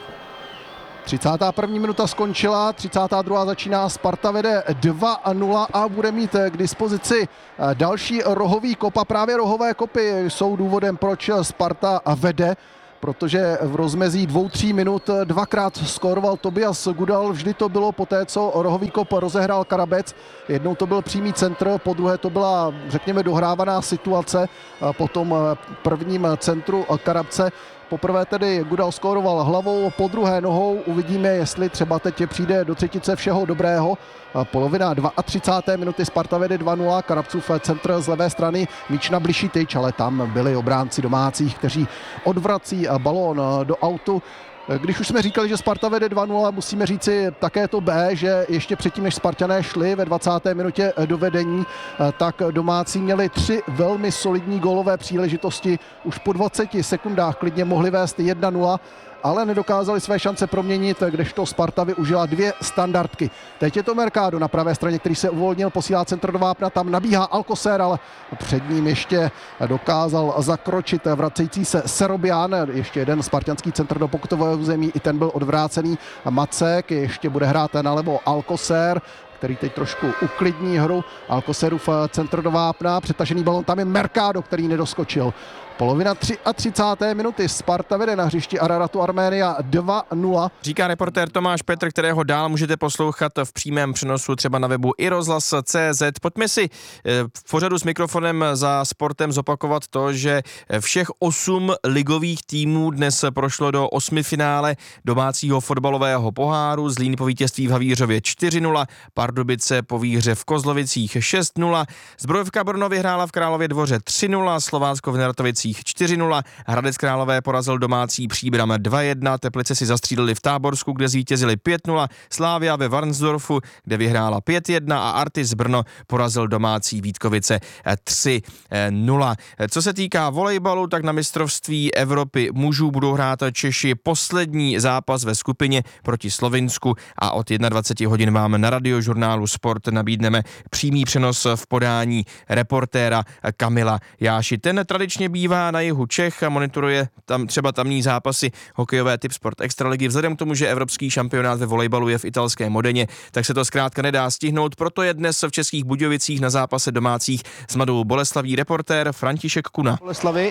třicátá první minuta skončila, třicátá druhá začíná, Sparta vede dva nula a bude mít k dispozici další rohový kop a právě rohové kopy jsou důvodem, proč Sparta vede, protože v rozmezí dvou, tří minut dvakrát skóroval Tobias Gudal, vždy to bylo poté, co rohový kop rozehrál Karabec. Jednou to byl přímý centr, po druhé to byla, řekněme, dohrávaná situace po tom prvním centru Karabce. Poprvé tedy Gudal skóroval hlavou, po druhé nohou. Uvidíme, jestli třeba teď přijde do třetice všeho dobrého. Polovina třicáté druhé minuty, Sparta vede dva nula, Karabcův centr z levé strany, míč na bližší tyč, ale tam byli obránci domácích, kteří odvrací balón do autu. Když už jsme říkali, že Sparta vede dva nula, musíme říci také to B, že ještě předtím, než Spartané šli ve dvacáté minutě do vedení, tak domácí měli tři velmi solidní gólové příležitosti. Už po dvaceti sekundách klidně mohli vést jedna nula, ale nedokázali své šance proměnit, kdežto Sparta využila dvě standardky. Teď je to Mercado na pravé straně, který se uvolnil, posílá centr do vápna, tam nabíhá Alcocer, ale před ním ještě dokázal zakročit vracející se Serobian, ještě jeden spartanský centr do pokutového území, i ten byl odvrácený. Macek ještě bude hrát nalevo Alcocer, který teď trošku uklidní hru. Alcocerův centr do vápna, přetažený balon, tam je Mercado, který nedoskočil. Polovina třicáté třetí minuty, Sparta vede na hřišti Araratu Arménia dva nula. Říká reportér Tomáš Petr, kterého dál můžete poslouchat v přímém přenosu třeba na webu i rozhlas tečka cé zet. Pojďme si v pořadu s mikrofonem za sportem zopakovat to, že všech osm ligových týmů dnes prošlo do osmifinále domácího fotbalového poháru. Zlín po vítězství v Havířově čtyři nula, Pardubice po výhře v Kozlovicích šest nula, Zbrojovka Brno vyhrála v Králově Dvoře tři nula, Slovácko v Neratovicích čtyři nula, Hradec Králové porazil domácí Příbram dva jedna, Teplice si zastřílili v Táborsku, kde zvítězili pět nula, Slavia ve Varnsdorfu, kde vyhrála pět jedna a Artis Brno porazil domácí Vítkovice tři nula. Co se týká volejbalu, tak na mistrovství Evropy mužů budou hrát Češi poslední zápas ve skupině proti Slovinsku a od dvacet jedna hodin vám na Radiožurnálu Sport nabídneme přímý přenos v podání reportéra Kamila Jáši. Ten tradičně bývá na jihu Čech a monitoruje tam třeba tamní zápasy hokejové Typ Sport Extraligy. Vzhledem k tomu, že evropský šampionát ve volejbalu je v italské Modeně, tak se to zkrátka nedá stihnout, proto je dnes v Českých Budějovicích na zápase domácích s Mladou Boleslaví reportér František Kuna. Boleslavi.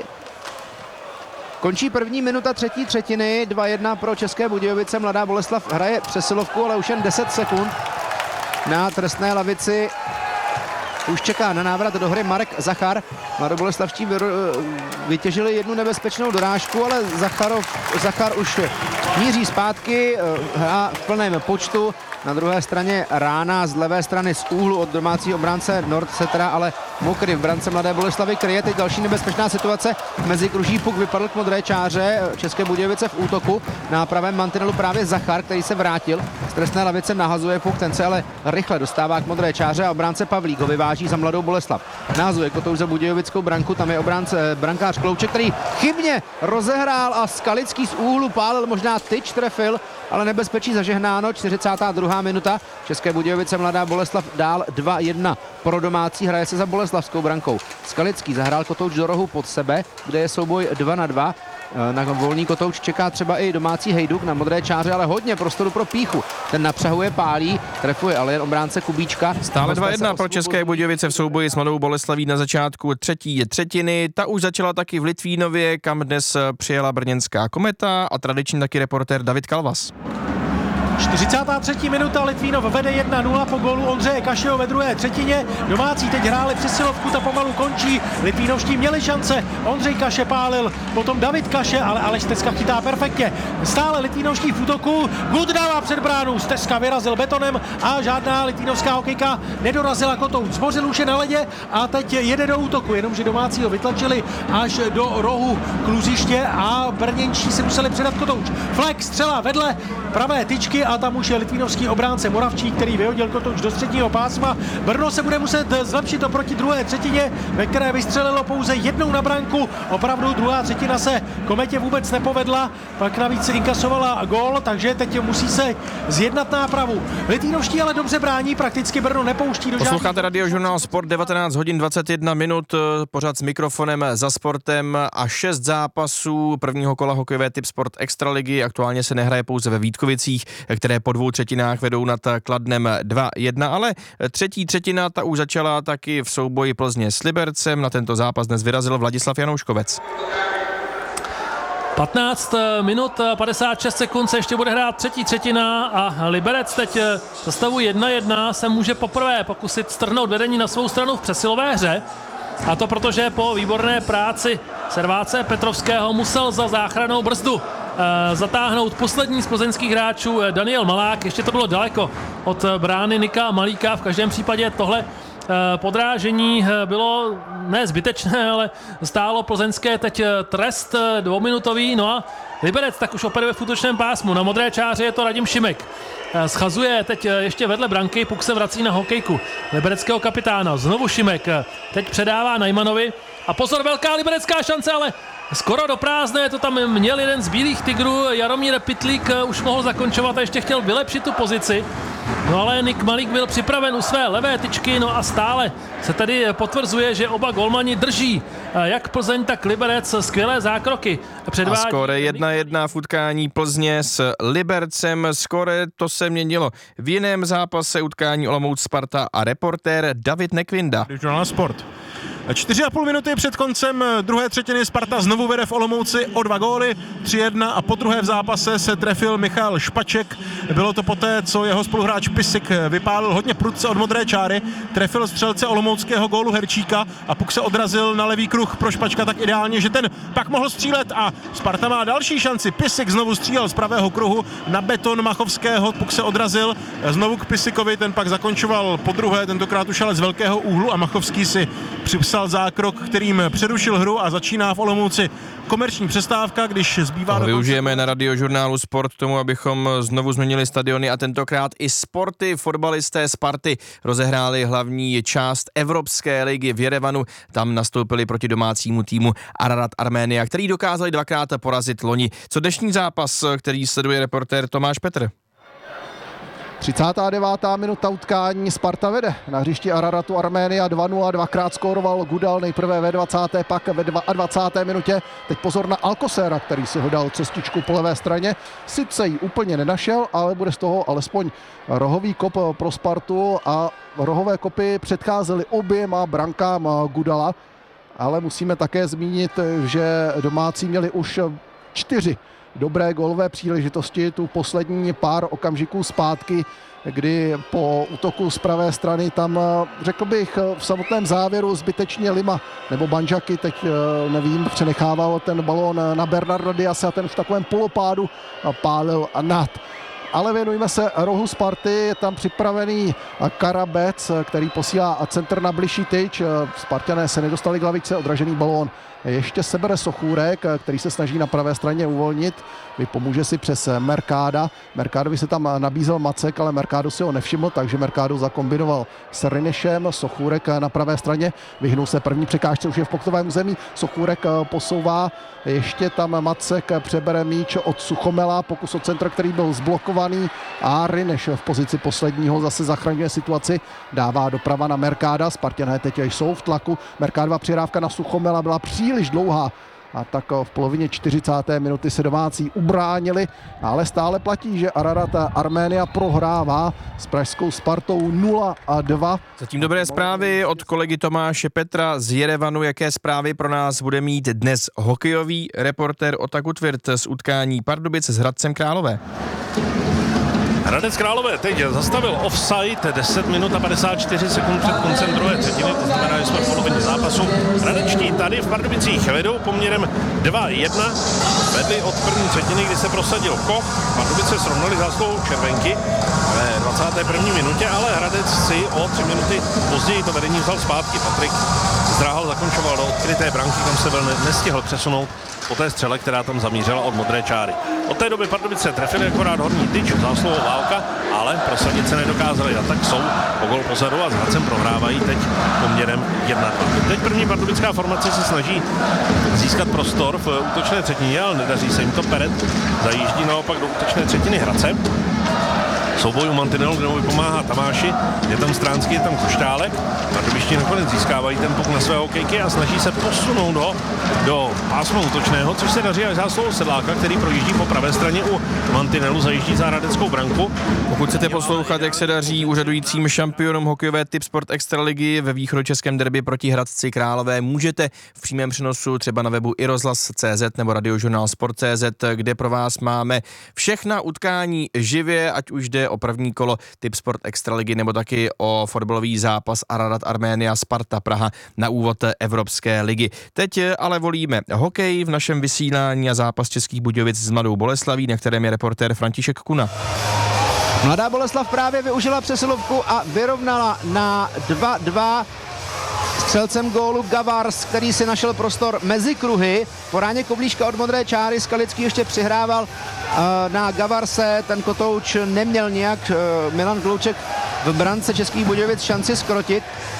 Končí první minuta třetí třetiny, dva jedna pro České Budějovice. Mladá Boleslav hraje přesilovku, ale už jen deset sekund na trestné lavici. Už čeká na návrat do hry Marek Zachar. Mladoboleslavští vytěžili jednu nebezpečnou dorážku, ale Zacharov, Zachar už míří zpátky, hrá v plném počtu. Na druhé straně rána z levé strany z úhlu od domácího obránce Nordsetera, ale mokrý v brance Mladé Boleslavy, který je teď další nebezpečná situace. Mezi kruží puk vypadl k modré čáře České Budějovice v útoku. Na pravém mantinelu právě Zachar, který se vrátil. Z trestné lavice nahazuje puk, ten se ale rychle dostává k modré čáře a obránce Pavlík ho vyváží za Mladou Boleslav. Nahazuje Kotouč za Budějovickou branku, tam je obránce brankář Klouček, který chybně rozehrál a Skalický z úhlu pálil, možná tyč trefil, ale nebezpečí zažehnáno. čtyřicátá druhá minuta. České Budějovice Mladá Boleslav dál dva jedna pro domácí, hraje se za boleslavskou brankou. Skalický zahrál Kotouč do rohu pod sebe, kde je souboj dva na dva. Na volný kotouč čeká třeba i domácí Hejduk na modré čáře, ale hodně prostoru pro Píchu. Ten napřahuje, pálí, trefuje ale jen obránce Kubíčka. Stále dva jedna pro České Budějovice v souboji s Mladou Boleslaví na začátku třetí třetiny. Ta už začala taky v Litvínově, kam dnes přijela brněnská Kometa a tradiční taky reportér David Kalvas. čtyřicátá třetí minuta, Litvínov vede jedna nula po gólu Ondřeje Kašeho ve druhé třetině. Domácí teď hráli přesilovku, ta pomalu končí. Litvínovští měli šance, Ondřej Kaše pálil, potom David Kaše, ale Aleš Stezka chytá perfektně. Stále Litvínovští v útoku, Gud dává před bránu, Stezka vyrazil betonem a žádná litvínovská hokejka nedorazila Kotouč. Zbořil už je na ledě a teď jede do útoku, jenomže domácí ho vytlačili až do rohu kluziště a brněnští si museli předat Kotouč. Fleck, střela vedle pravé tyčky čtyři a tam už je litvínovský obránce Moravčík, který vyhodil kotouč do středního pásma. Brno se bude muset zlepšit oproti druhé třetině, ve které vystřelilo pouze jednou na branku. Opravdu druhá třetina se Kometě vůbec nepovedla, pak navíc inkasovala gól, takže teď musí se zjednat nápravu. Litvínovští ale dobře brání, prakticky Brno nepouští do žádných... Posloucháte Radiožurnál Sport, devatenáct hodin dvacet jedna minut, pořád s mikrofonem za sportem a šest zápasů prvního kola hokejové Tip Sport Extraligy. Aktuálně se nehraje pouze ve Vítkovicích, které po dvou třetinách vedou nad Kladnem dva jedna, ale třetí třetina ta už začala taky v souboji Plzně s Libercem. Na tento zápas dnes vyrazil Vladislav Janouškovec. patnáct minut padesát šest sekund se ještě bude hrát třetí třetina a Liberec teď za stavu jedna jedna se může poprvé pokusit strhnout vedení na svou stranu v přesilové hře. A to protože po výborné práci Serváce Petrovského musel za záchrannou brzdu e, zatáhnout poslední z plzeňských hráčů Daniel Malák. Ještě to bylo daleko od brány Nika Malíka. V každém případě tohle podrážení bylo ne zbytečné, ale stálo plzeňské teď trest dvouminutový. No a Liberec tak už operuje v útočném pásmu. Na modré čáře je to Radim Šimek. Schazuje teď ještě vedle branky, puk se vrací na hokejku libereckého kapitána. Znovu Šimek teď předává Najmanovi a pozor, velká liberecká šance, ale skoro do prázdné, to tam měl jeden z bílých tigrů, Jaromír Pitlík už mohl zakončovat a ještě chtěl vylepšit tu pozici. No ale Nik Malík byl připraven u své levé tyčky, no a stále se tady potvrzuje, že oba golmani drží jak Plzeň, tak Liberec skvělé zákroky. Předvádí... A skóre jedna jedna v utkání Plzně s Libercem. Skóre to se měnilo v jiném zápase utkání Olomouc Sparta a reportér David Nekvinda. Radiožurnál Sport. Čtyři a půl minuty před koncem druhé třetiny Sparta znovu vede v Olomouci o dva góly, tři jedna a po druhé v zápase se trefil Michal Špaček. Bylo to poté, co jeho spoluhráč Pisik vypálil hodně prudce od modré čáry, trefil střelce olomouckého gólu Herčíka a puk se odrazil na levý kruh pro Špačka tak ideálně, že ten pak mohl střílet a Sparta má další šanci. Pisik znovu střílel z pravého kruhu na beton Machovského, puk se odrazil znovu k Pisikovi, ten pak zakončoval po druhé, tentokrát už ale z velkého úhlu a Machovský si připsal zákrok, kterým přerušil hru a začíná v Olomouci komerční přestávka, když zbývá... To využijeme na Radiožurnálu Sport tomu, abychom znovu změnili stadiony a tentokrát i sporty. Fotbalisté Sparty rozehráli hlavní část Evropské ligy v Jerevanu. Tam nastoupili proti domácímu týmu Ararat Arménia, který dokázali dvakrát porazit loni. Co dnešní zápas, který sleduje reportér Tomáš Petr? třicátá devátá minuta utkání, Sparta vede na hřišti Araratu Arménia dva nula, dvakrát skóroval Gudal, nejprve ve dvacáté pak ve dvacáté druhé minutě. Teď pozor na Alcosera, který si ho dal cestičku po levé straně. Sice ji úplně nenašel, ale bude z toho alespoň rohový kop pro Spartu a rohové kopy předcházely oběma brankám Gudala, ale musíme také zmínit, že domácí měli už čtyři dobré gólové příležitosti, tu poslední pár okamžiků zpátky, kdy po útoku z pravé strany tam, řekl bych, v samotném závěru zbytečně Lima nebo Banžaky, teď nevím, přenechával ten balón na Bernarda Diase a ten v takovém polopádu pálil nad. Ale věnujeme se rohu Sparty, je tam připravený Karabec, který posílá centr na bližší tyč. Spartané se nedostali k lavičce, odražený balón ještě sebere Sochůrek, který se snaží na pravé straně uvolnit. Vypomůže si přes Merkáda. Merkádovi se tam nabízel Macek, ale Merkádo si ho nevšiml, takže Merkádo zakombinoval s Rinešem. Sochůrek na pravé straně vyhnul se první překážce, už je v pokutovém území. Sochůrek posouvá, ještě tam Macek přebere míč od Suchomela, pokus o centr, který byl zblokovaný a Rineš v pozici posledního zase zachraňuje situaci, dává doprava na Merkáda. Spartané teď jsou v tlaku. Merkádova přihrávka na Suchomela byla příliš dlouhá a tak v polovině čtyřicáté minuty se domácí ubránili, ale stále platí, že Ararat Arménia prohrává s pražskou Spartou nula dva. Zatím dobré zprávy od kolegy Tomáše Petra z Jerevanu. Jaké zprávy pro nás bude mít dnes hokejový reportér Ota Gutwirth z utkání Pardubic s Hradcem Králové? Hradec Králové teď zastavil offside, deset minut a padesát čtyři sekund před koncem druhé třetiny, to znamená, že jsme v polovině zápasu. Hradečtí tady v Pardubicích vedou poměrem dva jedna, vedli od první třetiny, kdy se prosadil Koch, Pardubice srovnali zásluhou Červenky. ve dvacáté první minutě, ale Hradec si o tři minuty později to vedení vzal zpátky. Patrik Zdráhal zakončoval do odkryté branky, kam se byl nestihl přesunout po té střele, která tam zamířila od modré čáry. Od té doby Pardubice trefili akorát horní tyč, zásluhou Válka, ale prosadit se nedokázali a tak jsou o gol pozadu a s Hradcem prohrávají teď poměrem jedna dva. Teď první pardubická formace se snaží získat prostor v útočné třetině, ale nedaří se jim to. Peret zajíždí naopak do útočné třetiny Hradce. Souboj u mantinelu, kde mu pomáhá Tamáši, je tam Stránský, je tam Koštálek. Pardubičtí nakonec získávají ten puk na své hokejky a snaží se posunout ho do pásma útočného, což se daří až zásluhou Sedláka, který projíždí po pravé straně u mantinelu, zajíždí za hradeckou branku. Pokud chcete poslouchat, jak se daří úřadujícím šampionům hokejové Tip Sport Extraligy ve východočeském derby proti Hradci Králové, můžete v přímém přenosu třeba na webu i rozhlas tečka cé zet nebo radiožurnál sport tečka cé zet, kde pro vás máme všechna utkání živě, ať už jde o první kolo Tip Sport Extraligy nebo taky o fotbalový zápas Ararat Arménia Sparta Praha na úvod Evropské ligy. Teď ale volíme hokej v našem vysílání a zápas Českých Budějovic s Mladou Boleslaví, na kterém je reportér František Kuna. Mladá Boleslav právě využila přesilovku a vyrovnala na dva dva. Střelcem gólu Gavars, který si našel prostor mezi kruhy. Po ráně koblížka od modré čáry Skalický ještě přihrával uh, na Gavarse. Ten kotouč neměl nějak uh, Milan Glouček v brance Českých Budějovic šanci skrotit.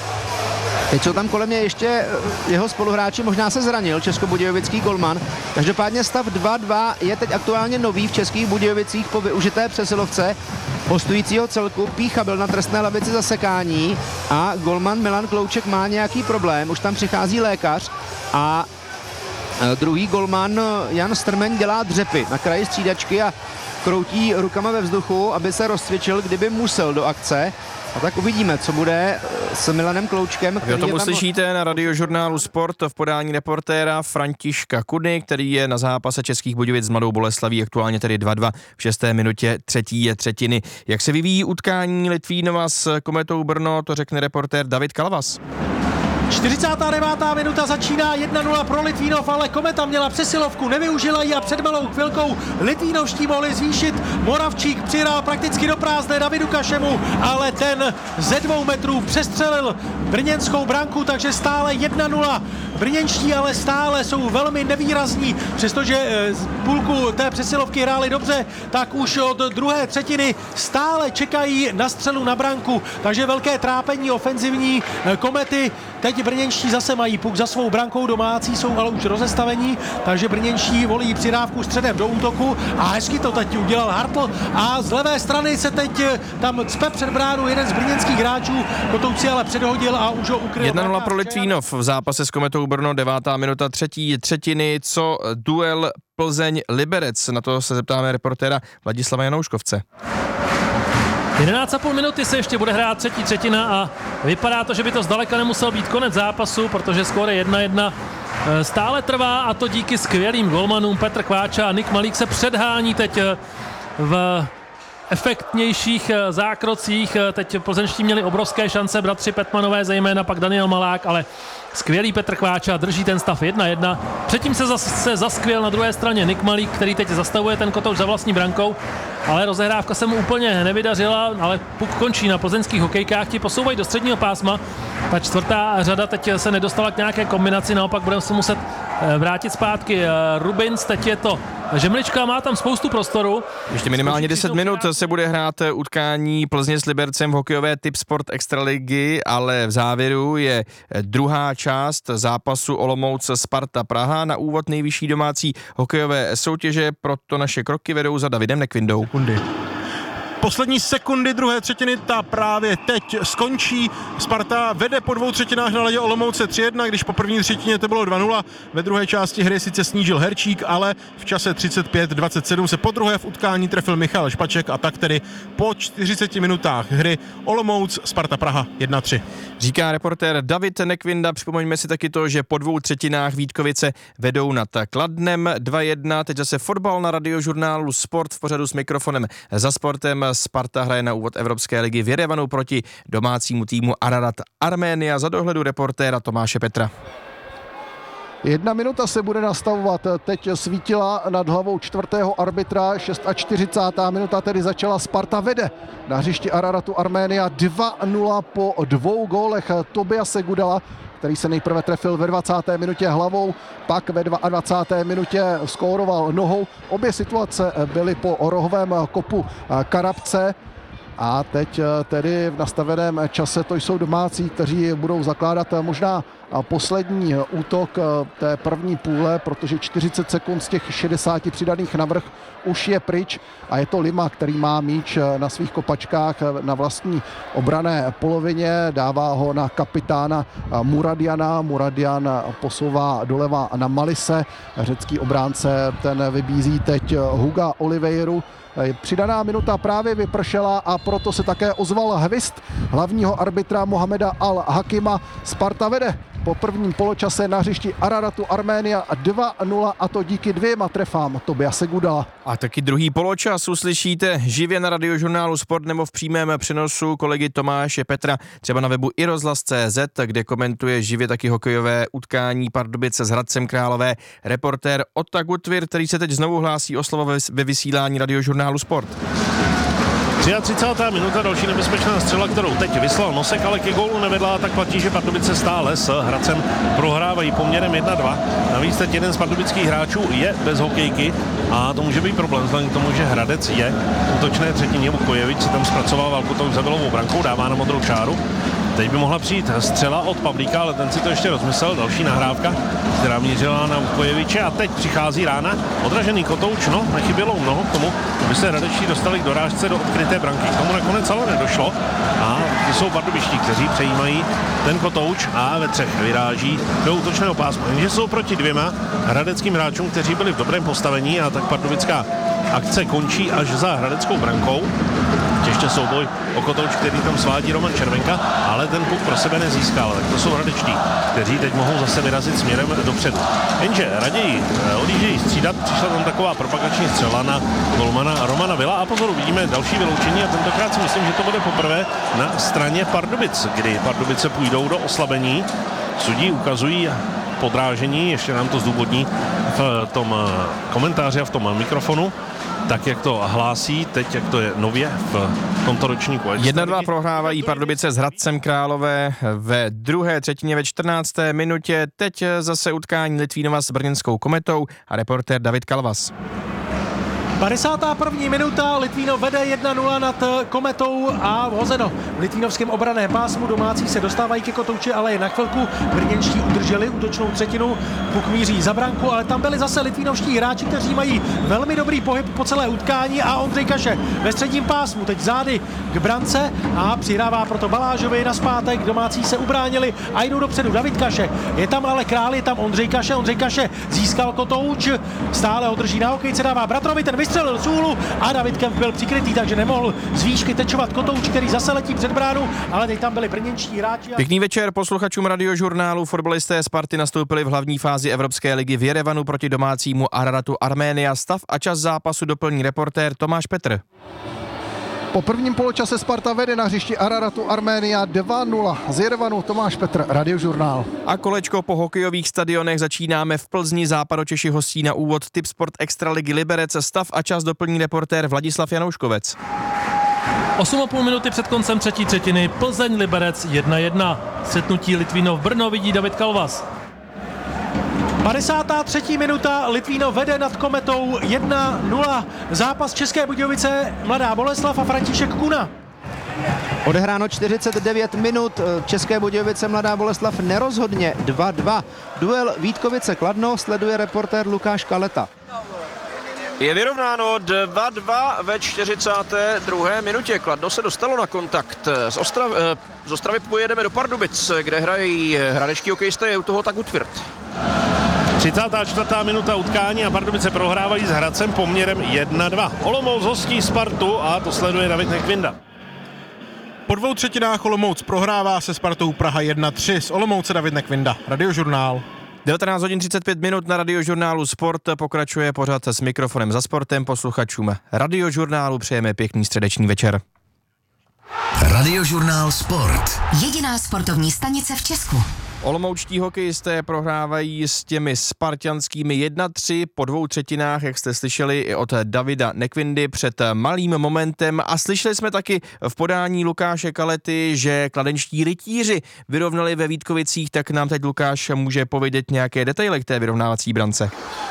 Teď jsou tam kolem mě ještě jeho spoluhráči, možná se zranil českobudějovický golman. Každopádně stav dva dva je teď aktuálně nový v Českých Budějovicích po využité přesilovce hostujícího celku. Pícha byl na trestné lavici za sekání a golman Milan Klouček má nějaký problém. Už tam přichází lékař a druhý golman Jan Strmeň dělá dřepy na kraji střídačky a kroutí rukama ve vzduchu, aby se rozcvičil, kdyby musel do akce. A tak uvidíme, co bude s Milanem Kloučkem. Vy o tom uslyšíte na radiožurnálu Sport v podání reportéra Františka Kuny, který je na zápase Českých Budějovic s Mladou Boleslaví, aktuálně tedy dva dva v šesté minutě třetí je třetiny. Jak se vyvíjí utkání Litvínova s Kometou Brno, to řekne reportér David Kalvas. čtyřicátá devátá minuta začíná jedna nula pro Litvínov, ale Kometa měla přesilovku, nevyužila ji a před malou chvilkou Litvínovští mohli zvýšit. Moravčík přihrál prakticky do prázdné Davidu Kašemu, ale ten ze dvou metrů přestřelil brněnskou branku, takže stále jedna nula. Brněnští ale stále jsou velmi nevýrazní, přestože půlku té přesilovky hráli dobře, tak už od druhé třetiny stále čekají na střelu na branku, takže velké trápení ofenzivní Komety. Teď brněnští zase mají puk za svou brankou, domácí jsou ale už rozestavení, takže brněnští volí přidávku středem do útoku a hezky to teď udělal Hartl a z levé strany se teď tam cpe před bránu jeden z brněnských hráčů, Kotouci ale předhodil a už ho ukryl. jedna nula pro Litvínov v zápase s Kometou Brno, devátá minuta třetí třetiny, co duel Plzeň-Liberec, na to se zeptáme reportéra Vladislava Janouškovce. jedenáct a půl minuty se ještě bude hrát třetí třetina a vypadá to, že by to zdaleka nemusel být konec zápasu, protože skóre jedna jedna stále trvá a to díky skvělým golmanům. Petr Kváča a Nik Malík se předhání teď v efektnějších zákrocích. Teď plzeňští měli obrovské šance, bratři Petmanové zejména, pak Daniel Malák, ale skvělý Petr Kváča drží ten stav jedna jedna. Předtím se zase zaskvěl na druhé straně Nik Malík, který teď zastavuje ten kotouč za vlastní brankou, ale rozehrávka se mu úplně nevydařila, ale puk končí na plzeňských hokejkách, ti posouvají do středního pásma. Ta čtvrtá řada teď se nedostala k nějaké kombinaci, naopak budeme se muset vrátit zpátky. Rubins, teď je to Žemlička, má tam spoustu prostoru. Ještě minimálně deset minut se bude hrát utkání Plzně s Libercem v hokejové Tip Sport Extraligy, ale v závěru je druhá část zápasu Olomouc Sparta Praha na úvod nejvyšší domácí hokejové soutěže, proto naše kroky vedou za Davidem Nekvindou. Poslední sekundy druhé třetiny, ta právě teď skončí. Sparta vede po dvou třetinách na ledě Olomouce tři jedna, když po první třetině to bylo dva nula. Ve druhé části hry sice snížil Herčík, ale v čase třicet pět dvacet sedm se podruhé v utkání trefil Michal Špaček a tak tedy po čtyřiceti minutách hry Olomouc Sparta Praha jedna tři. Říká reportér David Nekvinda. Připomeňme si taky to, že po dvou třetinách Vítkovice vedou nad Kladnem dva jedna. Teď zase fotbal na radiožurnálu Sport v pořadu s mikrofonem za sportem. Sparta hraje na úvod Evropské ligy v Jerevanu proti domácímu týmu Ararat Arménia za dohledu reportéra Tomáše Petra. Jedna minuta se bude nastavovat, teď svítila nad hlavou čtvrtého arbitra, čtyřicátá šestá minuta tedy začala, Sparta vede na hřišti Araratu Arménia dva nula po dvou gólech Tobiase Gudala, který se nejprve trefil ve dvacáté minutě hlavou, pak ve dvacáté druhé minutě skóroval nohou. Obě situace byly po rohovém kopu Karabce. A teď tedy v nastaveném čase to jsou domácí, kteří budou zakládat možná poslední útok té první půle, protože čtyřicet sekund z těch šedesáti přidaných navrch už je pryč a je to Lima, který má míč na svých kopačkách na vlastní obranné polovině, dává ho na kapitána Muradiana, Muradian posouvá doleva na Malise, řecký obránce ten vybízí teď Huga Oliveiru. Přidaná minuta právě vypršela a proto se také ozval hvist hlavního arbitra Mohameda Al-Hakima. Sparta vede po prvním poločase na hřišti Araratu Arménia dva nula a to díky dvěma trefám Tobiase Gudala. A taky druhý poločas uslyšíte živě na Radiožurnálu Sport nebo v přímém přenosu kolegy Tomáše Petra, třeba na webu i rozhlas tečka cé zet, kde komentuje živě taky hokejové utkání Pardubice s Hradcem Králové reportér Otta Gutvir, který se teď znovu hlásí o slovo ve vysílání Radiožurnálu Sport. třicátá třetí minuta, další nebezpečná střela, kterou teď vyslal Nosek, ale ke gólu nevedla, tak platí, že Pardubice stále s Hradcem prohrávají poměrem jedna dva. Navíc teď jeden z pardubických hráčů je bez hokejky a to může být problém, vzhledem k tomu, že Hradec je v útočné třetině. Vukojevič si tam zpracovával Kutou Zabilovou brankou, dává na modrou čáru. Teď by mohla přijít střela od Pavlíka, ale ten si to ještě rozmyslel. Další nahrávka, která mířila na Vukojeviče a teď přichází rána. Odražený Kotouč, no, nechybělo mnoho k tomu, aby se hradečtí dostali k dorážce do odkryté branky. K tomu nakonec ale nedošlo a ty jsou pardubiští, kteří přejímají ten Kotouč a ve třech vyráží do útočného pásma. Jenže jsou proti dvěma hradeckým hráčům, kteří byli v dobrém postavení a tak pardubická akce končí až za hradeckou brankou. Ještě souboj o Kotouč, který tam svádí Roman Červenka, ale ten puk pro sebe nezískal. Tak to jsou hradečtí, kteří teď mohou zase vyrazit směrem dopředu. Jenže raději odjíždějí střídat, přišla tam taková propagační střela na golmana Romana Vila a pozor, vidíme další vyloučení a tentokrát si myslím, že to bude poprvé na straně Pardubic, kdy Pardubice půjdou do oslabení. Sudí ukazují podrážení, ještě nám to zdůvodní v tom komentáři a v tom mikrofonu, tak jak to hlásí teď, jak to je nově v tomto ročníku. jedna dva prohrávají Pardubice s Hradcem Králové ve druhé třetině ve čtrnácté minutě. Teď zase utkání Litvínova s brněnskou Kometou a reportér David Kalvas. padesátá první minuta, Litvínov vede jedna nula nad Kometou a vhozeno v litvínovském obraném pásmu. Domácí se dostávají ke Kotouči, ale je na chvilku. Brněnští udrželi útočnou třetinu, puk míří za branku, ale tam byli zase litvínovští hráči, kteří mají velmi dobrý pohyb po celé utkání a Ondřej Kaše ve středním pásmu, teď zády k brance a přihrává proto Balážovi na zpátek. Domácí se ubránili a jdou dopředu. David Kaše, je tam ale král, je tam Ondřej Kaše. Ondřej Kaše získal Kotouč, stále ho drží na hokejce, dává bratrovi, ten vystřelil z úhlu a David Kemp byl přikrytý, takže nemohl z výšky tečovat Kotouč, který zase letí před bránu, ale teď tam byli brněnští hráči. A... Pěkný večer posluchačům Radiožurnálu. Fotbalisté Sparty nastoupili v hlavní fázi Evropské ligy v Jerevanu proti domácímu Araratu Arménia. Stav a čas zápasu doplní reportér Tomáš Petr. Po prvním poločase Sparta vede na hřišti Araratu Arménia dva nula. Z Jerevanu Tomáš Petr, Radiožurnál. A kolečko po hokejových stadionech začínáme v Plzni. Západočeši hostí na úvod Tipsport Extraligy Liberec. Stav a čas doplní reportér Vladislav Janouškovec. osm a půl minuty před koncem třetí třetiny, Plzeň Liberec jedna jedna. Setnutí Litvínov Brno vidí David Kalvas. padesátá třetí minuta, Litvínov vede nad Kometou jedna nula. Zápas České Budějovice, Mladá Boleslav a František Kuna. Odehráno čtyřicet devět minut, České Budějovice Mladá Boleslav nerozhodně dva dva. Duel Vítkovice Kladno sleduje reportér Lukáš Kaleta. Je vyrovnáno dva dva ve čtyřicáté druhé minutě. Kladno se dostalo na kontakt. Z, Ostrav, z Ostravy pojedeme do Pardubic, kde hrají hradečtí hokejisté, u toho tak Utvirt. třicátá čtvrtá minuta utkání a Pardubice prohrávají s Hradcem poměrem jedna dva. Olomouc hostí Spartu a to sleduje David Nekvinda. Po dvou třetinách Olomouc prohrává se Spartou Praha jedna tři. Z Olomouce David Nekvinda, Radiožurnál. devatenáct hodin třicet pět minut na Radiožurnálu Sport pokračuje pořad s mikrofonem za sportem. Posluchačům Radiožurnálu přejeme pěkný středeční večer. Radiožurnál Sport. Jediná sportovní stanice v Česku. Olomoučtí hokejisté prohrávají s těmi spartanskými jedna tři po dvou třetinách, jak jste slyšeli i od Davida Nekvindy před malým momentem, a slyšeli jsme taky v podání Lukáše Kalety, že kladenští rytíři vyrovnali ve Vítkovicích, tak nám teď Lukáš může povědět nějaké detaily k té vyrovnávací brance.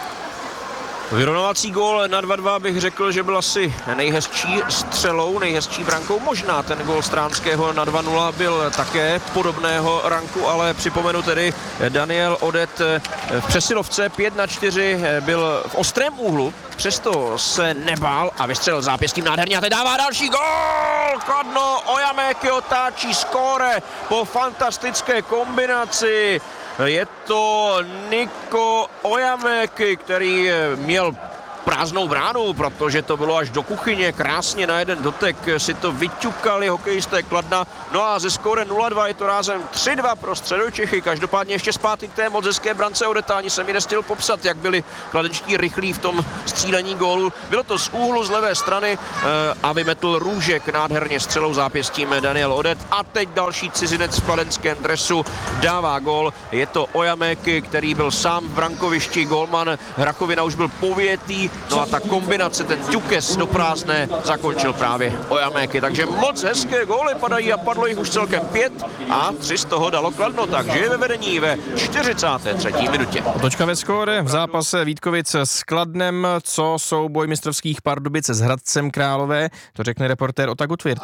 Vyrovnávací gól na dva dva bych řekl, že byl asi nejhezčí střelou, nejhezčí brankou. Možná ten gól Stránského na dva nula byl také podobného ranku, ale připomenu tedy Daniel Odet v přesilovce pět na čtyři byl v ostrém úhlu, přesto se nebál a vystřelil zápěstím nádherně a teď dává další gól! Kladno, Ojaméky otáčí skóre po fantastické kombinaci. Je to Niko Ojaméky, který měl prázdnou bránu, protože to bylo až do kuchyně, krásně na jeden dotek si to vyťukali hokejisté Kladna. No a ze skóre nula dva je to rázem tři dva pro Středočechy. Každopádně ještě zpátky k té moc hezké brance Odeta, ani se mi nestihl popsat, jak byli kladenští rychlí v tom střílení gólu. Bylo to z úhlu z levé strany a vymetl Růžek nádherně střelou zápěstím Daniel Odet. A teď další cizinec v kladenském dresu dává gól. Je to Ojaméky, který byl sám v brankovišti, gólman Hrachovina už byl povětý. No a ta kombinace, ten ťukes do prázdné zakončil právě Ojaméky. Takže moc hezké góly padají a padlo jich už celkem pět a tři z toho dalo Kladno, takže je ve vedení ve čtyřicáté třetí minutě. Otočka ve skóre v zápase Vítkovic s Kladnem, co souboj mistrovských Pardubic s Hradcem Králové, to řekne reportér Ota Gutwirth.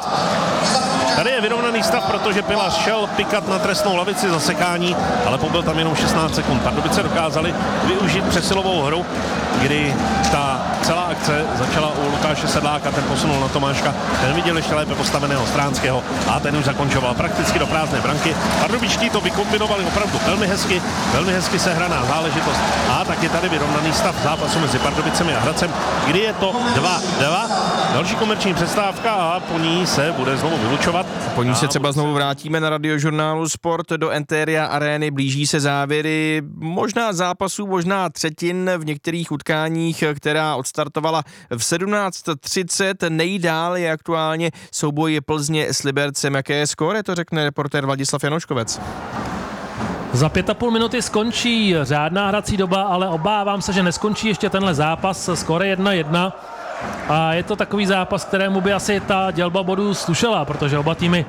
Tady je vyrovnaný stav, protože Pilař šel pikat na trestnou lavici za sekání, ale pobyl tam jenom šestnáct sekund. Pardubice dokázali využít přesilovou hru, kdy ta celá akce začala u Lukáše Sedláka, ten posunul na Tomáška, ten viděl ještě lépe postaveného Stránského a ten už zakončoval prakticky do prázdné branky. Pardubičtí to vykombinovali opravdu velmi hezky, velmi hezky sehraná záležitost a taky tady vyrovnaný stav zápasu mezi Pardubicemi a Hradcem, kdy je to dva dva. Další komerční přestávka a po ní se bude znovu vylučovat. Po ní se třeba znovu vrátíme na Radiožurnálu Sport do Enteria Arény, blíží se závěry možná zápasů, možná třetin v některých utkáních, která odstartovala v sedmnáct třicet. Nejdál je aktuálně souboj Plzně s Libercem. Jaké je skóre, to řekne reportér Vladislav Janoškovec. Za pět a půl minuty skončí řádná hrací doba, ale obávám se, že neskončí ještě tenhle zápas. Skóre jedna jedna. A je to takový zápas, kterému by asi ta dělba bodů slušela, protože oba týmy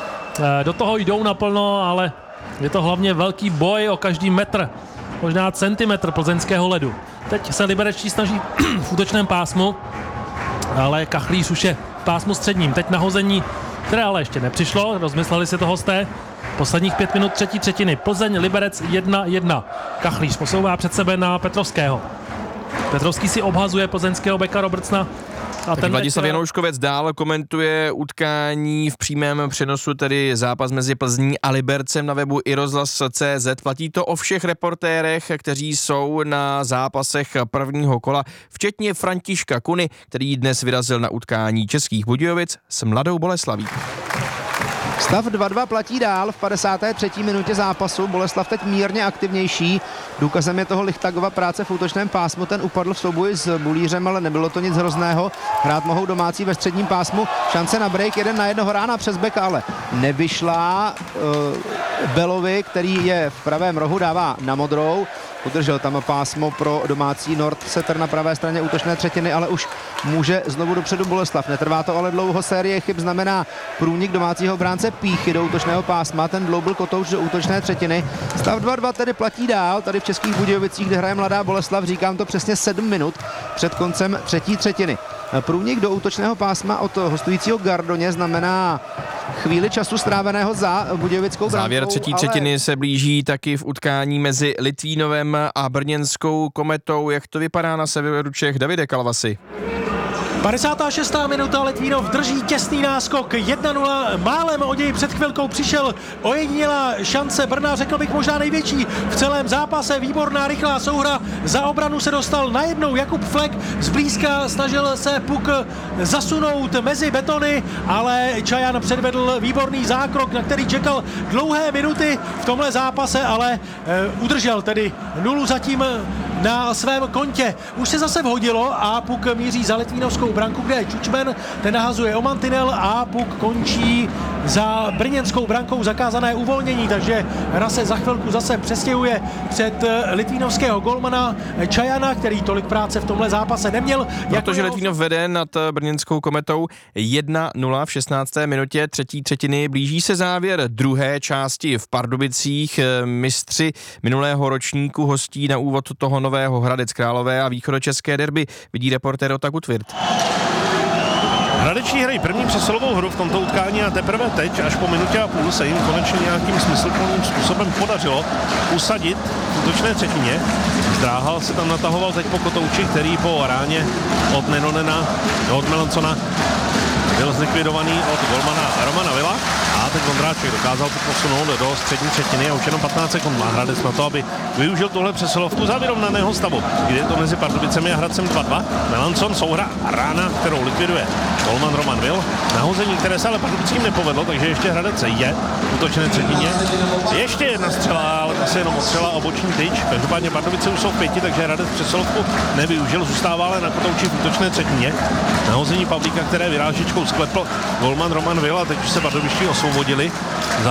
do toho jdou naplno, ale je to hlavně velký boj o každý metr, možná centimetr plzeňského ledu. Teď se liberečtí snaží v útočném pásmu, ale Kachlíř už je v pásmu středním. Teď nahození, které ale ještě nepřišlo, rozmysleli si to hosté. Posledních pět minut třetí třetiny. Plzeň, Liberec jedna jedna. Kachlíř posouvá před sebe na Petrovského. Petrovský si obhazuje plzeňského beka Robertsna. A ten Vladislav Janouškovec dál komentuje utkání v přímém přenosu, tedy zápas mezi Plzní a Libercem na webu i rozhlas tečka cé zet. Platí to o všech reportérech, kteří jsou na zápasech prvního kola, včetně Františka Kuny, který dnes vyrazil na utkání Českých Budějovic s Mladou Boleslaví. Stav dva dva platí dál v padesáté třetí minutě zápasu. Boleslav teď mírně aktivnější. Důkazem je toho Lichtagova práce v útočném pásmu. Ten upadl v souboji s Bulířem, ale nebylo to nic hrozného. Hrát mohou domácí ve středním pásmu. Šance na break, jeden na jednoho rána přes beka, ale nevyšla. Uh, Belovi, který je v pravém rohu, dává na modrou. Udržel tam pásmo pro domácí Nordsetter na pravé straně útočné třetiny, ale už může znovu dopředu Boleslav. Netrvá to ale dlouho, série chyb znamená průnik domácího bránce Píchy do útočného pásma, ten dloubil Kotouč do útočné třetiny. Stav dva dva tedy platí dál, tady v Českých Budějovicích, kde hraje Mladá Boleslav, říkám to přesně sedm minut před koncem třetí třetiny. Průnik do útočného pásma od hostujícího Gardoně znamená chvíli času stráveného za budějovickou brankou. Závěr třetí ale... třetiny se blíží taky v utkání mezi Litvínovem a brněnskou Kometou. Jak to vypadá na severu Čech? Davide Kalvasi. padesátá šestá minuta, Litvínov drží těsný náskok jedna nula, málem o něj před chvilkou přišel ojedinělá šance Brna, řekl bych možná největší v celém zápase, výborná rychlá souhra, za obranu se dostal najednou Jakub Flek, zblízka snažil se puk zasunout mezi betony, ale Čajan předvedl výborný zákrok, na který čekal dlouhé minuty v tomhle zápase, ale e, udržel tedy nulu zatím na svém kontě. Už se zase vhodilo a puk míří za litvínovskou branku, kde je Čučmen, ten nahazuje o mantinel a puk končí za brněnskou brankou, zakázané uvolnění, takže hra se za chvilku zase přestěhuje před litvínovského golmana Čajana, který tolik práce v tomhle zápase neměl. Protože Litvínov vede nad brněnskou Kometou jedna nula v šestnácté minutě třetí třetiny. Blíží se závěr druhé části v Pardubicích. Mistři minulého ročníku hostí na úvod toho nového Hradec Králové a východočeské derby, vidí reportér Ota Gutwirth. Hradeční hrají první přesilovou hru v tomto utkání a teprve teď, až po minutě a půl, se jim konečně nějakým smysluplným způsobem podařilo usadit v útočné třetině. Zdráhal se tam natahoval teď po Kotouči, který po ráně od Nenonena, od Melancona byl zlikvidovaný od golmana Romana Villa a teď Vondráček dokázal to posunout do střední třetiny a už jenom patnáct sekund má Hradec na to, aby využil tuhle přesilovku za vyrovnaného stavu, kde je to mezi Pardubicemi a Hradcem dva dva. Melancon, souhra a rána, kterou likviduje golman Roman Will. Nahození, které se ale Pardubickým nepovedlo, takže ještě Hradec je v útočné třetině. Ještě jedna střela, ale asi jenom odstřela o boční tyč. Každopádně Pardubice už jsou v pěti, takže Hradec přesilovku nevyužil, zůstává ale na Kotouči v útočné třetině. Nahození Pavlíka, které vyrážičkou sklepl golman Roman Will a teď už se Pardubičtí osvobodili.